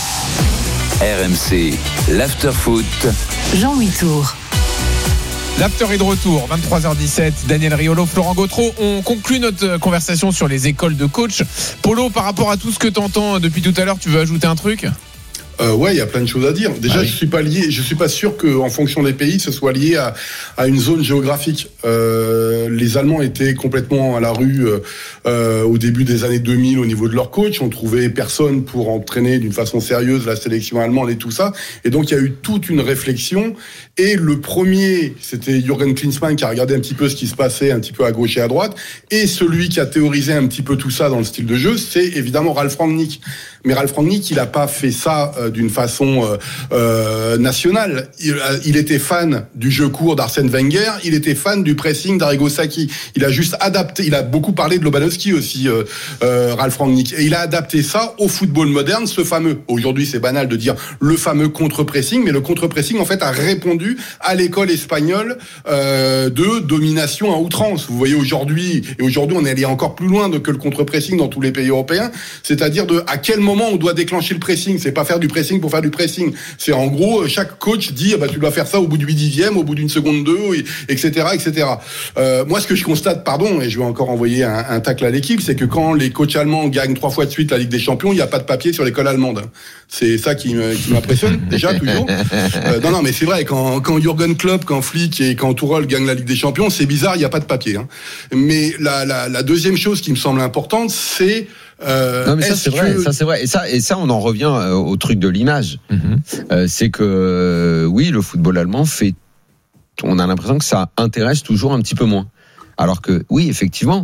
[SPEAKER 4] R M C, l'Afterfoot.
[SPEAKER 5] Jean-Louis Tour.
[SPEAKER 1] L'After est de retour, vingt-trois heures dix-sept, Daniel Riolo, Florent Gautreau. On conclut notre conversation sur les écoles de coach. Polo, par rapport à tout ce que tu entends depuis tout à l'heure, tu veux ajouter un truc ?
[SPEAKER 22] Euh, ouais, il y a plein de choses à dire. Déjà, ah oui. je suis pas lié, je suis pas sûr que, en fonction des pays, ce soit lié à, à une zone géographique. Euh, les Allemands étaient complètement à la rue euh, au début des années deux mille au niveau de leur coach. On trouvait personne pour entraîner d'une façon sérieuse la sélection allemande et tout ça. Et donc, il y a eu toute une réflexion. Et le premier, c'était Jürgen Klinsmann qui a regardé un petit peu ce qui se passait un petit peu à gauche et à droite. Et celui qui a théorisé un petit peu tout ça dans le style de jeu, c'est évidemment Ralf Rangnick. Mais Ralf Rangnick, il a pas fait ça. Euh, euh, d'une façon euh, euh, nationale. Il, il était fan du jeu court d'Arsène Wenger, il était fan du pressing d'Arrigo Sacchi. Il a juste adapté, il a beaucoup parlé de Lobanowski aussi, euh, euh, Ralf Rangnick, et il a adapté ça au football moderne, ce fameux. Aujourd'hui, c'est banal de dire le fameux contre-pressing, mais le contre-pressing en fait a répondu à l'école espagnole euh, de domination à outrance. Vous voyez aujourd'hui, et aujourd'hui on est allé encore plus loin de, que le contre-pressing dans tous les pays européens, c'est-à-dire de à quel moment on doit déclencher le pressing. C'est pas faire du pressing pour faire du pressing. C'est en gros chaque coach dit ah bah tu dois faire ça au bout du dixième, au bout d'une seconde deux, et cetera, et cetera. Euh, moi ce que je constate, pardon, et je vais encore envoyer un, un tacle à l'équipe, c'est que quand les coachs allemands gagnent trois fois de suite la Ligue des Champions, il n'y a pas de papier sur l'école allemande. C'est ça qui, me, qui m'impressionne déjà toujours. Euh, non non mais c'est vrai, quand quand Jürgen Klopp, quand Flick et quand Tuchel gagnent la Ligue des Champions, c'est bizarre, il n'y a pas de papier. Hein. Mais la, la la deuxième chose qui me semble importante, c'est Euh,
[SPEAKER 3] non mais ça c'est que... vrai, ça c'est vrai, et ça et ça on en revient au truc de l'image. Mm-hmm. Euh, c'est que euh, oui, le football allemand fait, on a l'impression que ça intéresse toujours un petit peu moins. Alors que oui, effectivement,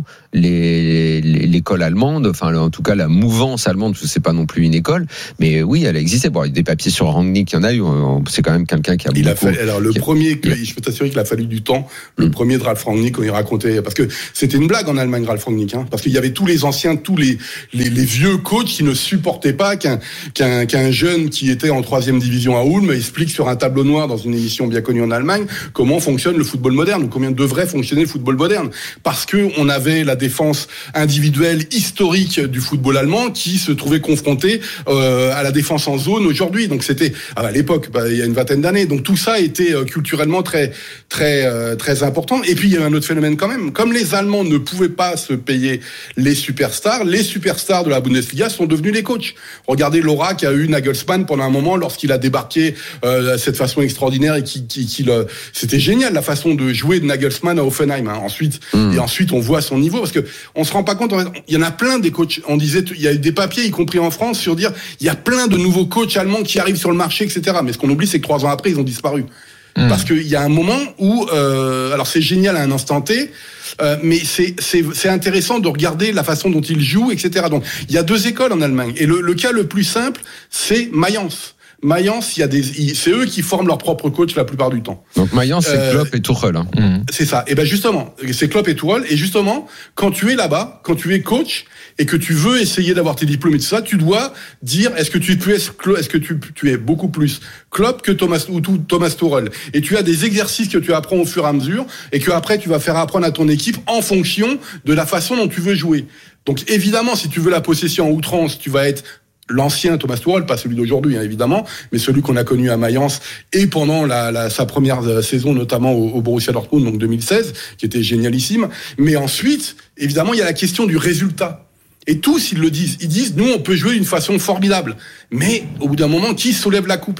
[SPEAKER 3] les, les, l'école allemande, enfin en tout cas la mouvance allemande, parce que c'est pas non plus une école, mais oui, elle a existé. Bon, il y a des papiers sur Rangnick, il y en a eu. C'est quand même quelqu'un qui a.
[SPEAKER 22] Il
[SPEAKER 3] beaucoup,
[SPEAKER 22] a fallu, alors le
[SPEAKER 3] a,
[SPEAKER 22] premier, que, je peux t'assurer qu'il a fallu du temps. Le mmh. premier de Ralf Rangnick, quand il racontait, parce que c'était une blague en Allemagne, Ralf Rangnick, hein, parce qu'il y avait tous les anciens, tous les les, les vieux coachs qui ne supportaient pas qu'un qu'un qu'un jeune qui était en troisième division à Ulm explique sur un tableau noir dans une émission bien connue en Allemagne comment fonctionne le football moderne ou combien devrait fonctionner le football moderne, parce que on avait la défense individuelle historique du football allemand qui se trouvait confrontée euh, à la défense en zone aujourd'hui. Donc c'était à l'époque, bah, il y a une vingtaine d'années. Donc tout ça était euh, culturellement très très euh, très important. Et puis il y a un autre phénomène quand même. Comme les Allemands ne pouvaient pas se payer les superstars, les superstars de la Bundesliga sont devenus les coachs. Regardez l'aura qu'a eu Nagelsmann pendant un moment lorsqu'il a débarqué euh, de cette façon extraordinaire et qui qui, qui le... c'était génial la façon de jouer de Nagelsmann à Hoffenheim. Hein. Ensuite mmh. et ensuite on voit son niveau, parce que on se rend pas compte, il y en a plein des coachs, on disait, il y a eu des papiers, y compris en France, sur dire, il y a plein de nouveaux coachs allemands qui arrivent sur le marché, et cetera. Mais ce qu'on oublie, c'est que trois ans après, ils ont disparu. Mmh. Parce qu'il y a un moment où, euh, alors c'est génial à un instant T, euh, mais c'est, c'est, c'est intéressant de regarder la façon dont ils jouent, et cetera. Donc, il y a deux écoles en Allemagne. Et le, le cas le plus simple, c'est Mayence. Mayence, il y a des, c'est eux qui forment leur propre coach la plupart du temps.
[SPEAKER 3] Donc Mayence, c'est euh, Klopp et Tuchel. Hein.
[SPEAKER 22] Mmh. C'est ça. Et ben justement, c'est Klopp et Tuchel. Et justement, quand tu es là-bas, quand tu es coach et que tu veux essayer d'avoir tes diplômes et tout ça, tu dois dire est-ce que tu peux, est-ce que tu, tu es beaucoup plus Klopp que Thomas ou Thomas Tuchel. Et tu as des exercices que tu apprends au fur et à mesure et que après tu vas faire apprendre à ton équipe en fonction de la façon dont tu veux jouer. Donc évidemment, si tu veux la possession en outrance, tu vas être l'ancien Thomas Tuchel, pas celui d'aujourd'hui hein, évidemment, mais celui qu'on a connu à Mayence et pendant la, la, sa première saison notamment au, au Borussia Dortmund, donc deux mille seize, qui était génialissime. Mais ensuite, évidemment, il y a la question du résultat. Et tous, ils le disent. Ils disent, nous, on peut jouer d'une façon formidable. Mais au bout d'un moment, qui soulève la coupe ?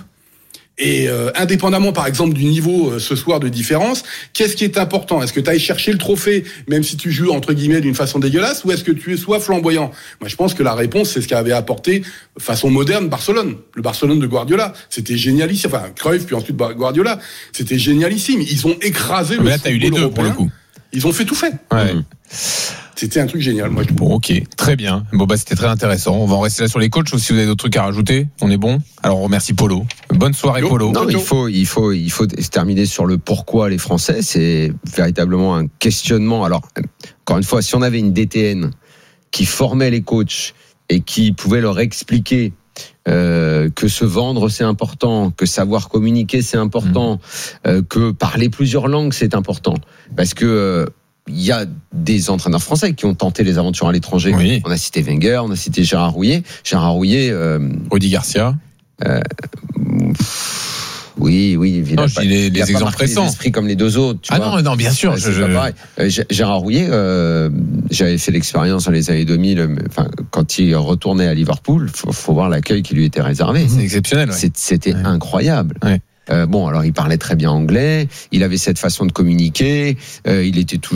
[SPEAKER 22] Et euh, indépendamment, par exemple, du niveau euh, ce soir de différence, qu'est-ce qui est important ? Est-ce que tu ailles chercher le trophée, même si tu joues entre guillemets d'une façon dégueulasse, ou est-ce que tu es soit flamboyant ? Moi, je pense que la réponse, c'est ce qu'avait apporté façon moderne Barcelone, le Barcelone de Guardiola. C'était génialissime. Enfin, Cruyff puis ensuite Guardiola. C'était génialissime. Ils ont écrasé.
[SPEAKER 1] Mais le là, t'as eu les deux européen. Pour le coup.
[SPEAKER 22] Ils ont fait tout fait.
[SPEAKER 1] Ouais.
[SPEAKER 22] Mmh. C'était un truc génial, moi.
[SPEAKER 1] Bon, ok, très bien. Bon, bah, c'était très intéressant. On va en rester là sur les coachs, ou si vous avez d'autres trucs à rajouter, on est bon. Alors, on remercie Polo. Bonne soirée, Yo, Polo.
[SPEAKER 3] Non, il faut, il faut, il faut se terminer sur le pourquoi les Français. C'est véritablement un questionnement. Alors, encore une fois, si on avait une D T N qui formait les coachs et qui pouvait leur expliquer Euh, que se vendre c'est important, que savoir communiquer c'est important, mmh. euh, que parler plusieurs langues c'est important, parce que euh, il y a des entraîneurs français qui ont tenté les aventures à l'étranger. Oui. On a cité Wenger, on a cité Gérard Rouillet, Gérard Rouillet, euh,
[SPEAKER 1] Rudi Garcia.
[SPEAKER 3] Euh, Oui, oui,
[SPEAKER 1] évidemment. Non, les, les exemples récents.
[SPEAKER 3] Esprits comme les deux autres. Tu
[SPEAKER 1] ah
[SPEAKER 3] vois.
[SPEAKER 1] non, non, bien sûr.
[SPEAKER 3] Euh, je, je... Gérard Rouillet, euh, j'avais fait l'expérience dans les années deux mille. Enfin, quand il retournait à Liverpool, faut, faut voir l'accueil qui lui était réservé.
[SPEAKER 1] C'est exceptionnel. Ouais.
[SPEAKER 3] C'était ouais. incroyable.
[SPEAKER 1] Ouais.
[SPEAKER 3] Euh, bon, alors il parlait très bien anglais, il avait cette façon de communiquer, euh, il était toujours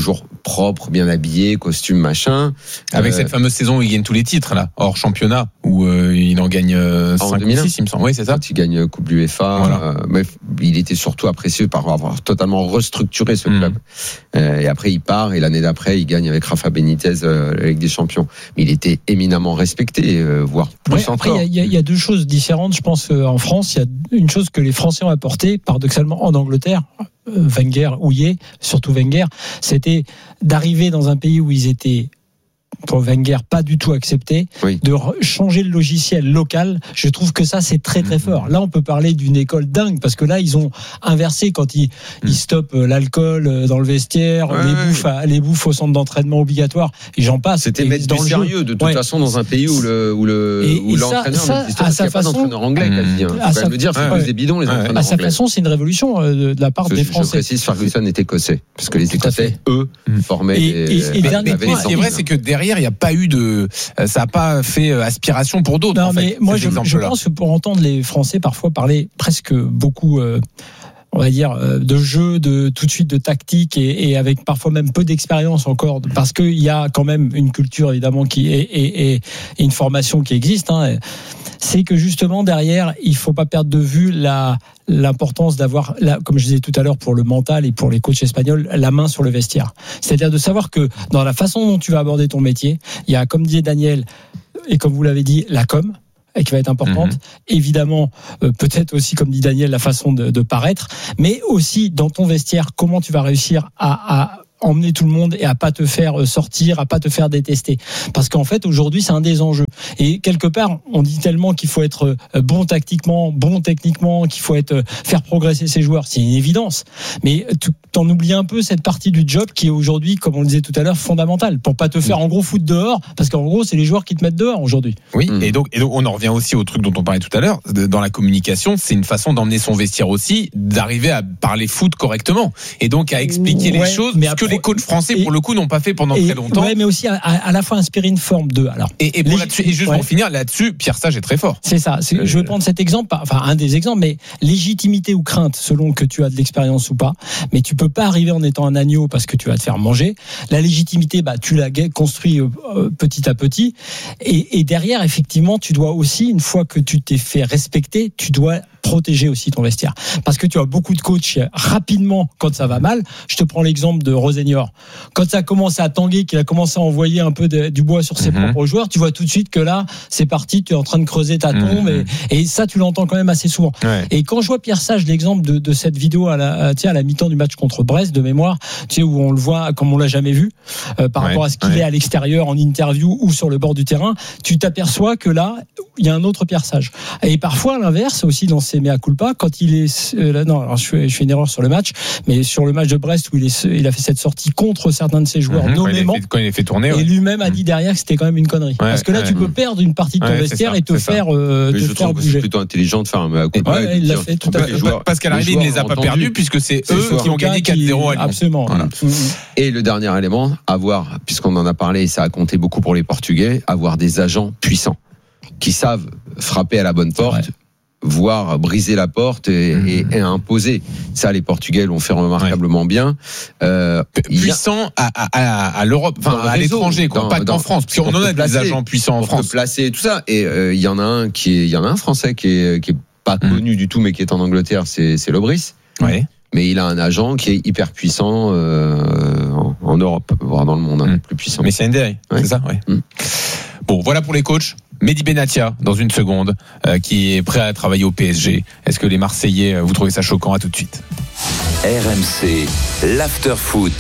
[SPEAKER 3] propre, bien habillé, costume, machin.
[SPEAKER 1] Avec
[SPEAKER 3] Euh,
[SPEAKER 1] cette fameuse saison où il gagne tous les titres, là, hors championnat, où euh, il en gagne euh,
[SPEAKER 3] en
[SPEAKER 1] cinq
[SPEAKER 3] deux mille un,
[SPEAKER 1] ou six, il me semble. Oui, c'est ça.
[SPEAKER 3] Quand il gagne Coupe du UEFA,
[SPEAKER 1] Voilà.
[SPEAKER 3] euh, mais il était surtout apprécié par avoir totalement restructuré ce
[SPEAKER 1] Mmh.
[SPEAKER 3] club. Euh, et après, il part, et l'année d'après, il gagne avec Rafa Benitez euh, la Ligue des Champions. Mais il était éminemment respecté, euh, voire plus
[SPEAKER 11] Ouais, après,
[SPEAKER 3] encore.
[SPEAKER 11] il y, a- il y a deux choses différentes. Je pense qu'en France, il y a une chose que les Français ont apporté, paradoxalement, en Angleterre. euh, Wenger, Houillet, surtout Wenger, c'était d'arriver dans un pays où ils étaient, pour Wenger, pas du tout acceptés,
[SPEAKER 3] Oui.
[SPEAKER 11] de re- changer le logiciel local. Je trouve que ça, c'est très très fort. Là, on peut parler d'une école dingue, parce que là, ils ont inversé quand ils, ils stoppent euh, l'alcool euh, dans le vestiaire,
[SPEAKER 3] Ouais,
[SPEAKER 11] les,
[SPEAKER 3] ouais.
[SPEAKER 11] bouffes à- les bouffes au centre d'entraînement obligatoire, et j'en passe.
[SPEAKER 3] C'était
[SPEAKER 11] Et
[SPEAKER 3] mettre
[SPEAKER 11] dans
[SPEAKER 3] du
[SPEAKER 11] le jeu.
[SPEAKER 3] sérieux, de toute
[SPEAKER 11] Ouais.
[SPEAKER 3] façon, dans un pays où le où le
[SPEAKER 11] Et-
[SPEAKER 3] où
[SPEAKER 11] et ça-
[SPEAKER 3] l'entraîneur
[SPEAKER 11] ça,
[SPEAKER 3] n'existe
[SPEAKER 11] à
[SPEAKER 3] pas,
[SPEAKER 11] sa
[SPEAKER 3] parce qu'il n'y a pas
[SPEAKER 11] façon-
[SPEAKER 3] d'entraîneur anglais quasi. Hein.
[SPEAKER 11] à
[SPEAKER 3] Faut
[SPEAKER 11] sa-
[SPEAKER 3] quand même le dire, c'est
[SPEAKER 11] ouais.
[SPEAKER 3] plus des bidons les
[SPEAKER 1] Ouais.
[SPEAKER 3] entraîneurs
[SPEAKER 11] À sa
[SPEAKER 3] anglais.
[SPEAKER 11] façon, c'est une révolution euh, de, de la part
[SPEAKER 3] Je,
[SPEAKER 11] des
[SPEAKER 3] je
[SPEAKER 11] Français.
[SPEAKER 3] précise, Ferguson est écossais, parce que les Écossais, eux, formaient
[SPEAKER 11] Et-
[SPEAKER 3] des,
[SPEAKER 11] et- et
[SPEAKER 3] avaient
[SPEAKER 11] dernier
[SPEAKER 3] des
[SPEAKER 11] point,
[SPEAKER 1] Ce qui est vrai,
[SPEAKER 3] centaines.
[SPEAKER 1] c'est que derrière, il n'y a pas eu de, euh, ça n'a pas fait euh, aspiration pour d'autres.
[SPEAKER 11] Non,
[SPEAKER 1] en
[SPEAKER 11] mais
[SPEAKER 1] fait,
[SPEAKER 11] moi,
[SPEAKER 1] ces
[SPEAKER 11] je, je
[SPEAKER 1] exemples-là.
[SPEAKER 11] pense que pour entendre les Français parfois parler presque beaucoup, euh, on va dire, euh, de jeu, de tout de suite de tactique, et, et avec parfois même peu d'expérience encore, parce qu'il y a quand même une culture évidemment qui est et, et, et une formation qui existe. Hein, c'est que justement derrière, il faut pas perdre de vue la l'importance d'avoir, la, comme je disais tout à l'heure pour le mental et pour les coachs espagnols, la main sur le vestiaire. C'est-à-dire de savoir que dans la façon dont tu vas aborder ton métier, il y a, comme disait Daniel, et comme vous l'avez dit, la com, et qui va être importante.
[SPEAKER 1] Mhm.
[SPEAKER 11] Évidemment, euh, peut-être aussi, comme dit Daniel, la façon de, de paraître, mais aussi dans ton vestiaire, comment tu vas réussir à, à emmener tout le monde et à pas te faire sortir, à pas te faire détester. Parce qu'en fait, aujourd'hui, c'est un des enjeux. Et quelque part, on dit tellement qu'il faut être bon tactiquement, bon techniquement, qu'il faut être faire progresser ses joueurs. C'est une évidence. Mais tu t'en oublies un peu cette partie du job qui est aujourd'hui, comme on le disait tout à l'heure, fondamentale. Pour pas te faire en gros foutre dehors, parce qu'en gros, c'est les joueurs qui te mettent dehors aujourd'hui.
[SPEAKER 1] Oui, et donc, et donc on en revient aussi au truc dont on parlait tout à l'heure, de- dans la communication, c'est une façon d'emmener son vestiaire aussi, d'arriver à parler foot correctement, et donc à expliquer
[SPEAKER 11] Ouais,
[SPEAKER 1] les choses,
[SPEAKER 11] mais
[SPEAKER 1] ce que
[SPEAKER 11] après-
[SPEAKER 1] les coachs français,
[SPEAKER 11] et-
[SPEAKER 1] pour le coup, n'ont pas fait pendant
[SPEAKER 11] Et-
[SPEAKER 1] très longtemps.
[SPEAKER 11] Ouais, mais aussi à, à- à la fois inspirer une forme de. Alors,
[SPEAKER 1] Et, et, pour
[SPEAKER 11] les-
[SPEAKER 1] là-dessus- et juste
[SPEAKER 11] ouais.
[SPEAKER 1] pour finir, là-dessus, Pierre Sage est très fort.
[SPEAKER 11] C'est ça. C'est- Je vais prendre cet exemple, enfin un des exemples, mais légitimité ou crainte, selon que tu as de l'expérience ou pas. Mais tu peux pas arriver en étant un agneau parce que tu vas te faire manger. La légitimité, bah tu la construis euh, euh, petit à petit. Et, et derrière, effectivement, tu dois aussi, une fois que tu t'es fait respecter, tu dois protéger aussi ton vestiaire. Parce que tu as beaucoup de coachs rapidement quand ça va mal. Je te prends l'exemple de Rosenior. Quand ça a commencé à tanguer, qu'il a commencé à envoyer un peu de, du bois sur ses
[SPEAKER 1] Mhm.
[SPEAKER 11] propres joueurs, tu vois tout de suite que là, c'est parti, tu es en train de creuser ta tombe.
[SPEAKER 1] Mhm.
[SPEAKER 11] Et, et ça, tu l'entends quand même assez souvent.
[SPEAKER 1] Ouais.
[SPEAKER 11] Et quand je vois Pierre Sage, l'exemple de, de cette vidéo à la, à, tu sais, à la mi-temps du match contre Brest, de mémoire, tu sais, où on le voit comme on l'a jamais vu, euh, par
[SPEAKER 1] Ouais,
[SPEAKER 11] rapport à ce qu'il
[SPEAKER 1] ouais.
[SPEAKER 11] est à l'extérieur, en interview ou sur le bord du terrain, tu t'aperçois que là, il y a un autre Pierre Sage. Et parfois, à l'inverse, aussi dans ses mea culpa, quand il est, euh, là, non, alors je fais, je fais une erreur sur le match, mais sur le match de Brest où il est, il a fait cette sortie contre certains de ses joueurs,
[SPEAKER 1] Mhm, quand, il
[SPEAKER 11] nommément.
[SPEAKER 1] est fait, quand il est fait tourner.
[SPEAKER 11] Et
[SPEAKER 1] ouais.
[SPEAKER 11] lui-même a dit derrière que c'était quand même une connerie. Parce que là,
[SPEAKER 1] ouais.
[SPEAKER 11] tu peux perdre une partie de ton
[SPEAKER 1] Ouais, c'est
[SPEAKER 11] vestiaire
[SPEAKER 1] ça,
[SPEAKER 11] et te
[SPEAKER 1] c'est ça.
[SPEAKER 11] faire, euh,
[SPEAKER 3] Mais
[SPEAKER 11] te
[SPEAKER 3] je
[SPEAKER 11] faire
[SPEAKER 3] trouve que c'est
[SPEAKER 11] bouger.
[SPEAKER 3] plutôt intelligent de faire un mea culpa.
[SPEAKER 11] Ouais,
[SPEAKER 3] et de
[SPEAKER 11] il l'a
[SPEAKER 3] dire,
[SPEAKER 11] fait tout
[SPEAKER 3] en
[SPEAKER 11] à
[SPEAKER 3] fait,
[SPEAKER 11] fait.
[SPEAKER 3] les joueurs-
[SPEAKER 1] Parce qu'à
[SPEAKER 3] les
[SPEAKER 1] l'arrivée, il ne les a
[SPEAKER 3] joueurs
[SPEAKER 1] pas
[SPEAKER 3] ont
[SPEAKER 1] perdus
[SPEAKER 3] entendu.
[SPEAKER 1] puisque c'est
[SPEAKER 3] C'est
[SPEAKER 1] eux
[SPEAKER 3] sûr.
[SPEAKER 1] qui ont gagné quatre zéro à Lyon.
[SPEAKER 11] Absolument.
[SPEAKER 1] Voilà.
[SPEAKER 11] Mhm.
[SPEAKER 3] Et le dernier élément, avoir, puisqu'on en a parlé, et ça a compté beaucoup pour les Portugais, avoir des agents puissants qui savent frapper à la bonne porte.
[SPEAKER 11] Ouais.
[SPEAKER 3] Voire briser la porte et,
[SPEAKER 1] Mmh.
[SPEAKER 3] et, et imposer. Ça, les Portugais l'ont fait remarquablement bien. Euh, il y a-
[SPEAKER 1] Puissant à, à, à, à l'Europe, enfin
[SPEAKER 3] dans le
[SPEAKER 1] à
[SPEAKER 3] réseau,
[SPEAKER 1] l'étranger, quoi,
[SPEAKER 3] dans-
[SPEAKER 1] pas
[SPEAKER 3] dans-
[SPEAKER 1] qu'en France, parce qu'on
[SPEAKER 3] pour
[SPEAKER 1] en
[SPEAKER 3] te
[SPEAKER 1] a des
[SPEAKER 3] placer,
[SPEAKER 1] agents puissants en
[SPEAKER 3] pour
[SPEAKER 1] France.
[SPEAKER 3] te placer et tout ça. Et euh, il y en a un qui est, il y en a un Français qui est, qui est pas
[SPEAKER 1] Mmh.
[SPEAKER 3] connu du tout, mais qui est en Angleterre, c'est, c'est Lobris.
[SPEAKER 1] Ouais.
[SPEAKER 3] Mais il a un agent qui est hyper puissant euh, en, en Europe, voire dans le monde, hein,
[SPEAKER 1] Mm.
[SPEAKER 3] plus puissant.
[SPEAKER 1] Mais c'est N D I,
[SPEAKER 3] Ouais.
[SPEAKER 1] c'est ça, ouais.
[SPEAKER 3] Mm.
[SPEAKER 1] Bon, voilà pour les coachs. Mehdi Benatia, dans une seconde, euh, qui est prêt à travailler au P S G. Est-ce que les Marseillais, euh, vous trouvez ça choquant? À tout de suite.
[SPEAKER 4] R M C, l'after-foot.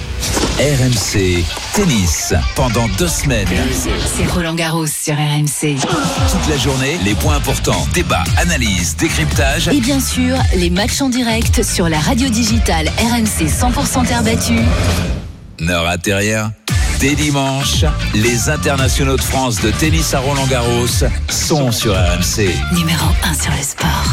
[SPEAKER 4] R M C, tennis, pendant deux semaines.
[SPEAKER 5] C'est Roland Garros sur R M C.
[SPEAKER 4] Toute la journée, les points importants, débats, analyses, décryptage.
[SPEAKER 5] Et bien sûr, les matchs en direct sur la radio digitale R M C cent pour cent terre battue.
[SPEAKER 4] Ne ratez rien. Dès dimanche, les internationaux de France de tennis à Roland-Garros sont sur R M C.
[SPEAKER 5] Numéro un sur le sport.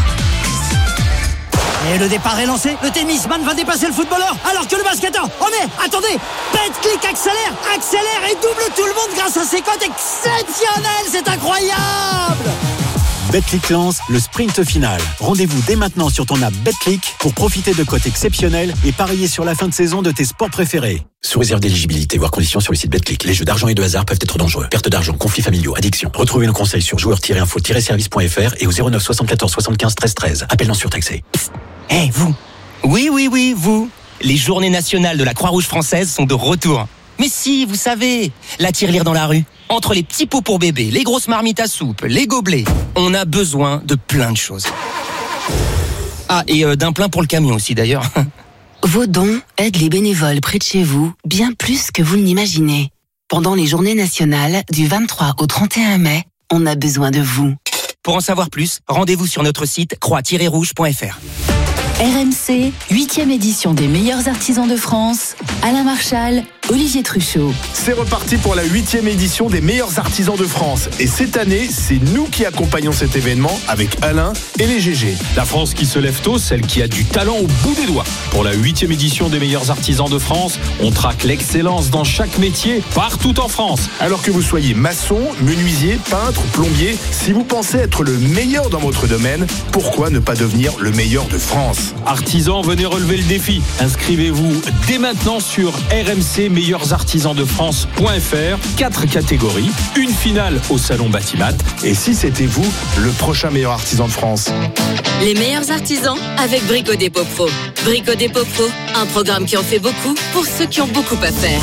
[SPEAKER 14] Et le départ est lancé, le tennisman va dépasser le footballeur alors que le basketteur, oh mais attendez, pète, clic, accélère, accélère et double tout le monde grâce à ses cotes exceptionnelles, c'est incroyable.
[SPEAKER 15] Betclic lance le sprint final. Rendez-vous dès maintenant sur ton app Betclic pour profiter de cotes exceptionnelles et parier sur la fin de saison de tes sports préférés.
[SPEAKER 16] Sous réserve d'éligibilité, voire conditions sur le site Betclic. Les jeux d'argent et de hasard peuvent être dangereux. Perte d'argent, conflits familiaux, addiction. Retrouvez nos conseils sur joueurs tiret info tiret service point f r et au zéro neuf soixante-quatorze soixante-quinze treize treize. Appel non surtaxé.
[SPEAKER 19] Eh, hey, vous. Oui, oui, oui, vous. Les journées nationales de la Croix-Rouge française sont de retour. Mais si, vous savez, la tirelire dans la rue, entre les petits pots pour bébé, les grosses marmites à soupe, les gobelets, on a besoin de plein de choses. Ah, et euh, d'un plein pour le camion aussi d'ailleurs.
[SPEAKER 20] Vos dons aident les bénévoles près de chez vous bien plus que vous ne l'imaginez. Pendant les journées nationales du vingt-trois au trente et un mai, on a besoin de vous.
[SPEAKER 19] Pour en savoir plus, rendez-vous sur notre site croix tiret rouge point f r.
[SPEAKER 5] R M C, huitième édition des meilleurs artisans de France. Alain Marchal, Olivier Truchot.
[SPEAKER 2] C'est reparti pour la huitième édition des meilleurs artisans de France. Et cette année, c'est nous qui accompagnons cet événement avec Alain et les G G.
[SPEAKER 21] La France qui se lève tôt, celle qui a du talent au bout des doigts. Pour la huitième édition des meilleurs artisans de France, on traque l'excellence dans chaque métier, partout en France.
[SPEAKER 2] Alors que vous soyez maçon, menuisier, peintre, plombier, si vous pensez être le meilleur dans votre domaine, pourquoi ne pas devenir le meilleur de France ?
[SPEAKER 21] Artisans, venez relever le défi. Inscrivez-vous dès maintenant sur r m c meilleurs artisans de france point f r. Quatre catégories, une finale au salon Batimat.
[SPEAKER 2] Et si c'était vous, le prochain meilleur artisan de France?
[SPEAKER 8] Les meilleurs artisans avec Brico Dépôt Pro. Brico Dépôt Pro, un programme qui en fait beaucoup pour ceux qui ont beaucoup à faire.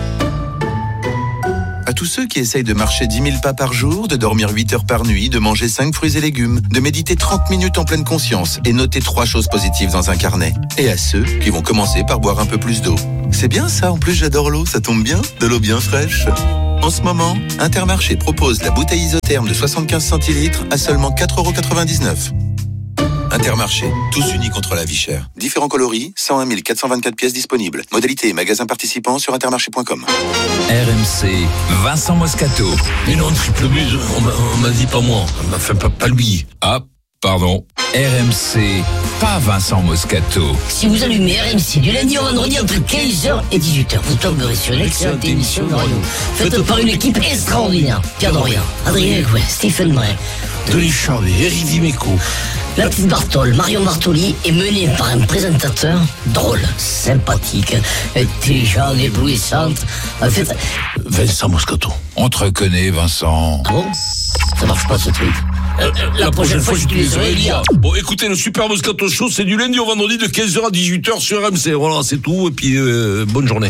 [SPEAKER 23] À tous ceux qui essayent de marcher dix mille pas par jour, de dormir huit heures par nuit, de manger cinq fruits et légumes, de méditer trente minutes en pleine conscience et noter trois choses positives dans un carnet. Et à ceux qui vont commencer par boire un peu plus d'eau. C'est bien ça, en plus j'adore l'eau, ça tombe bien, de l'eau bien fraîche. En ce moment, Intermarché propose la bouteille isotherme de soixante-quinze centilitres à seulement quatre euros quatre-vingt-dix-neuf. Intermarché, tous unis contre la vie chère. Différents coloris, cent un mille quatre cent vingt-quatre pièces disponibles. Modalité et magasins participants sur intermarché point com.
[SPEAKER 4] R M C, Vincent Moscato.
[SPEAKER 24] Mais non, triple buse, on m'a, on m'a dit pas moi, enfin pas, pas lui.
[SPEAKER 4] Ah, pardon. R M C, pas Vincent Moscato.
[SPEAKER 25] Si vous allumez R M C du lundi au vendredi entre quinze heures et dix-huit heures, vous tomberez sur une excellente émission de radio faite par une équipe extraordinaire. Pierre Dorian, Adrien Gouin, Stephen Bray,
[SPEAKER 24] Denis Charvet, Eric Dimeco,
[SPEAKER 25] la petite Bartoli, Marion Bartoli est menée par un présentateur drôle, sympathique, intelligent, éblouissante. En fait,
[SPEAKER 24] Vincent Moscato.
[SPEAKER 4] On te reconnaît, Vincent.
[SPEAKER 25] Ah bon? Ça marche pas ce truc. Euh, la prochaine fois, j'utiliserai Elia.
[SPEAKER 24] Bon, écoutez, le Super Moscato Show, c'est du lundi au vendredi de quinze heures à dix-huit heures sur R M C. Voilà, c'est tout. Et puis, euh, bonne journée.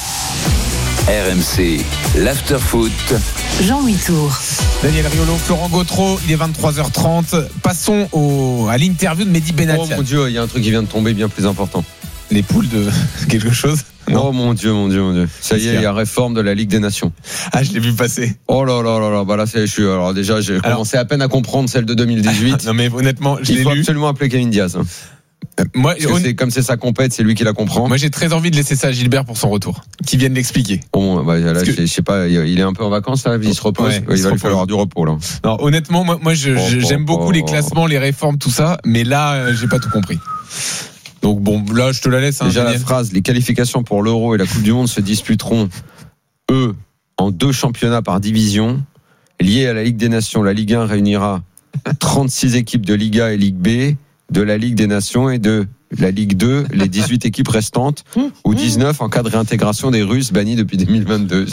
[SPEAKER 4] R M C, l'afterfoot.
[SPEAKER 5] Jean-Louis Tour.
[SPEAKER 1] Daniel Riolo, Florent Gautreau, il est vingt-trois heures trente. Passons au, à l'interview de Mehdi Benatia.
[SPEAKER 3] Oh mon Dieu, il y a un truc qui vient de tomber bien plus important.
[SPEAKER 1] Les poules de quelque chose?
[SPEAKER 3] Non. Oh mon Dieu, mon Dieu, mon Dieu. Ça y est, il y a réforme de la Ligue des Nations.
[SPEAKER 1] Ah, je l'ai vu passer.
[SPEAKER 3] Oh là là là là, bah là, c'est, je suis, alors déjà, j'ai alors, commencé à peine à comprendre celle de deux mille dix-huit.
[SPEAKER 1] Non mais honnêtement, je l'ai lu.
[SPEAKER 3] Il faut absolument appeler Kevin Diaz. Hein.
[SPEAKER 1] Moi, on...
[SPEAKER 3] c'est, comme c'est sa compète, c'est lui qui la comprend.
[SPEAKER 1] Moi, j'ai très envie de laisser ça à Gilbert pour son retour, qui vienne l'expliquer.
[SPEAKER 3] Bon, bah, là, que... je sais pas, il est un peu en vacances là, il se repose. Ouais, il, il va lui falloir du repos là.
[SPEAKER 1] Non, honnêtement, moi, moi je, oh, j'aime oh, beaucoup oh, les classements, les réformes, tout ça, mais là, j'ai pas tout compris. Donc bon, là, je te la laisse. Hein,
[SPEAKER 3] déjà Daniel. La phrase, les qualifications pour l'Euro et la Coupe du Monde se disputeront, eux, en deux championnats par division, liés à la Ligue des Nations. La Ligue un réunira trente-six équipes de Ligue A et Ligue B, de la Ligue des Nations et de la Ligue deux, les dix-huit équipes restantes, ou dix-neuf en cas de réintégration des Russes bannis depuis deux mille vingt-deux.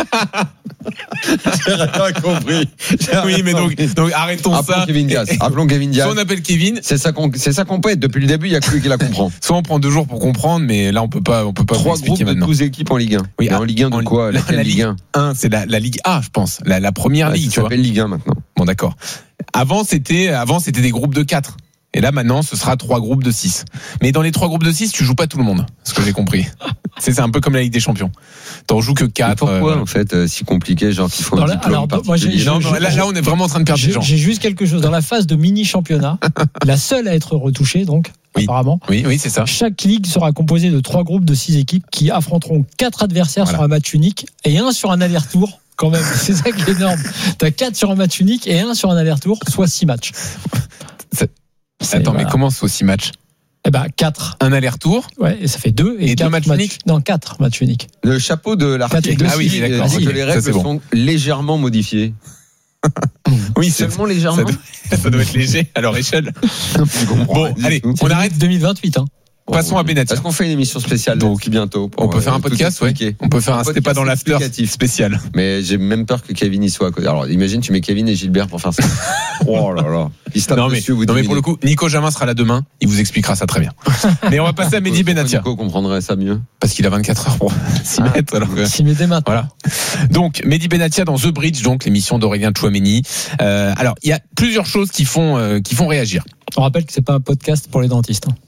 [SPEAKER 3] J'ai rien compris. J'ai
[SPEAKER 1] oui, rien mais donc, donc arrêtons
[SPEAKER 3] Appelons
[SPEAKER 1] ça.
[SPEAKER 3] Kevin Diaz. Appelons Kevin Diaz.
[SPEAKER 1] Soit on appelle Kevin.
[SPEAKER 3] C'est ça qu'on, c'est ça qu'on peut être. Depuis le début, il y a que lui qui la comprend.
[SPEAKER 1] Soit on prend deux jours pour comprendre, mais là on peut pas, on peut pas.
[SPEAKER 3] Trois groupes de douze équipes en Ligue un.
[SPEAKER 1] Oui,
[SPEAKER 3] mais en Ligue un de
[SPEAKER 1] en,
[SPEAKER 3] quoi?
[SPEAKER 1] La, la Ligue un, c'est la, la Ligue A, je pense. La, la première ouais, Ligue,
[SPEAKER 3] ça s'appelle Ligue un maintenant.
[SPEAKER 1] Bon, d'accord. Avant, c'était, avant, c'était des groupes de quatre. Et là, maintenant, ce sera trois groupes de six. Mais dans les trois groupes de six, tu joues pas tout le monde. Ce que j'ai compris. C'est, c'est un peu comme la Ligue des Champions. T'en joues que quatre.
[SPEAKER 3] Mais pourquoi,
[SPEAKER 1] euh,
[SPEAKER 3] en fait, euh, si compliqué, genre qu'il faut un
[SPEAKER 11] là,
[SPEAKER 3] diplôme
[SPEAKER 11] alors, moi, j'ai,
[SPEAKER 1] non, non, là, là, on est vraiment en train de perdre
[SPEAKER 11] j'ai,
[SPEAKER 1] des gens.
[SPEAKER 11] J'ai juste quelque chose. Dans la phase de mini-championnat, la seule à être retouchée, donc,
[SPEAKER 1] oui.
[SPEAKER 11] apparemment.
[SPEAKER 1] Oui, oui, c'est ça.
[SPEAKER 11] Chaque ligue sera composée de trois groupes de six équipes qui affronteront quatre adversaires voilà. sur un match unique et un sur un aller-retour. Quand même, c'est ça qui est énorme. T'as quatre sur un match unique et un sur un aller-retour, soit six matchs.
[SPEAKER 1] C'est... C'est, Attends, voilà. mais comment c'est aussi match?
[SPEAKER 11] Eh ben, quatre.
[SPEAKER 1] Un aller-retour?
[SPEAKER 11] Ouais, et ça fait deux. Et, et deux matchs uniques? Non, quatre matchs uniques.
[SPEAKER 3] Le chapeau de l'article.
[SPEAKER 1] Ah oui, d'accord.
[SPEAKER 3] dit que les règles c'est bon. sont légèrement modifiées.
[SPEAKER 1] Oui,
[SPEAKER 3] seulement légèrement.
[SPEAKER 1] Ça doit, ça doit être léger à leur échelle. Bon, allez, on arrête.
[SPEAKER 11] deux mille vingt-huit, hein.
[SPEAKER 1] Passons à Benatia.
[SPEAKER 3] Est-ce qu'on fait une émission spéciale donc bientôt
[SPEAKER 1] On peut faire un podcast, ouais. On peut faire un, c'était pas dans l'after spécial.
[SPEAKER 3] Mais j'ai même peur que Kevin y soit à côté. Alors imagine, tu mets Kevin et Gilbert pour faire ça. Oh là là. Il se tape
[SPEAKER 1] non mais,
[SPEAKER 3] dessus, vous
[SPEAKER 1] non mais pour le coup, Nico Jamin sera là demain. Il vous expliquera ça très bien. Mais on va passer à Mehdi Benatia.
[SPEAKER 3] Nico comprendrait ça mieux.
[SPEAKER 1] Parce qu'il a vingt-quatre heures pour s'y ah, mettre. Alors que...
[SPEAKER 11] s'y met dès maintenant.
[SPEAKER 1] Voilà. Donc Mehdi Benatia dans The Bridge, donc l'émission d'Aurélien Tchouameni. Euh, alors il y a plusieurs choses qui font euh, qui font réagir.
[SPEAKER 11] On rappelle que c'est pas un podcast pour les dentistes. Hein.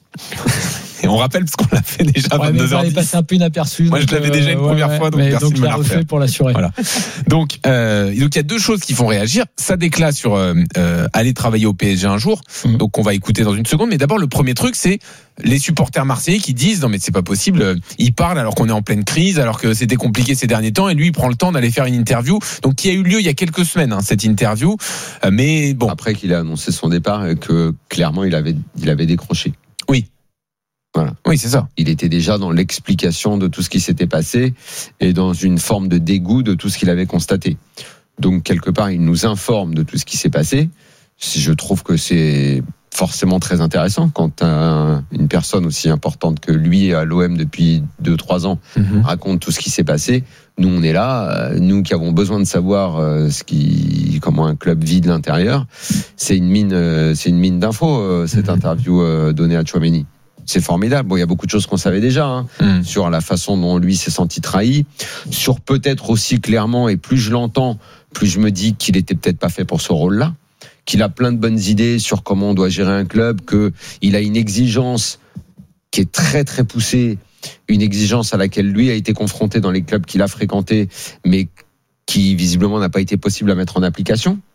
[SPEAKER 1] Et on rappelle parce qu'on l'a fait déjà à
[SPEAKER 11] ouais,
[SPEAKER 1] vingt-deux heures dix.
[SPEAKER 11] On est passé un peu inaperçu.
[SPEAKER 1] Moi, je l'avais déjà une
[SPEAKER 11] euh,
[SPEAKER 1] première
[SPEAKER 11] ouais,
[SPEAKER 1] fois, donc
[SPEAKER 11] mais
[SPEAKER 1] merci
[SPEAKER 11] donc,
[SPEAKER 1] de me la refaire.
[SPEAKER 11] Refait pour l'assurer.
[SPEAKER 1] Voilà. Donc, euh, donc il y a deux choses qui font réagir. Ça déclare sur euh, euh, aller travailler au P S G un jour. Mmh. Donc, on va écouter dans une seconde. Mais d'abord, le premier truc, c'est les supporters marseillais qui disent non mais c'est pas possible. Il parle alors qu'on est en pleine crise, alors que c'était compliqué ces derniers temps, et lui il prend le temps d'aller faire une interview. Donc, qui a eu lieu il y a quelques semaines hein, cette interview. Euh, mais bon.
[SPEAKER 3] Après qu'il a annoncé son départ et que clairement il avait il avait décroché.
[SPEAKER 1] Oui.
[SPEAKER 3] Voilà.
[SPEAKER 1] Oui, c'est ça.
[SPEAKER 3] Il était déjà dans l'explication de tout ce qui s'était passé et dans une forme de dégoût de tout ce qu'il avait constaté. Donc, quelque part, il nous informe de tout ce qui s'est passé. Je trouve que c'est forcément très intéressant quand un, une personne aussi importante que lui à l'O M depuis deux trois ans mm-hmm. raconte tout ce qui s'est passé. Nous, on est là, nous qui avons besoin de savoir ce qui, comment un club vit de l'intérieur. C'est une mine, c'est une mine d'infos, cette mm-hmm. interview donnée à Tchouameni. C'est formidable. Bon, il y a beaucoup de choses qu'on savait déjà hein, mmh. sur la façon dont lui s'est senti trahi, sur peut-être aussi clairement, et plus je l'entends, plus je me dis qu'il était peut-être pas fait pour ce rôle-là, qu'il a plein de bonnes idées sur comment on doit gérer un club, qu'il a une exigence qui est très très poussée, une exigence à laquelle lui a été confronté dans les clubs qu'il a fréquentés, mais qui visiblement n'a pas été possible à mettre en application.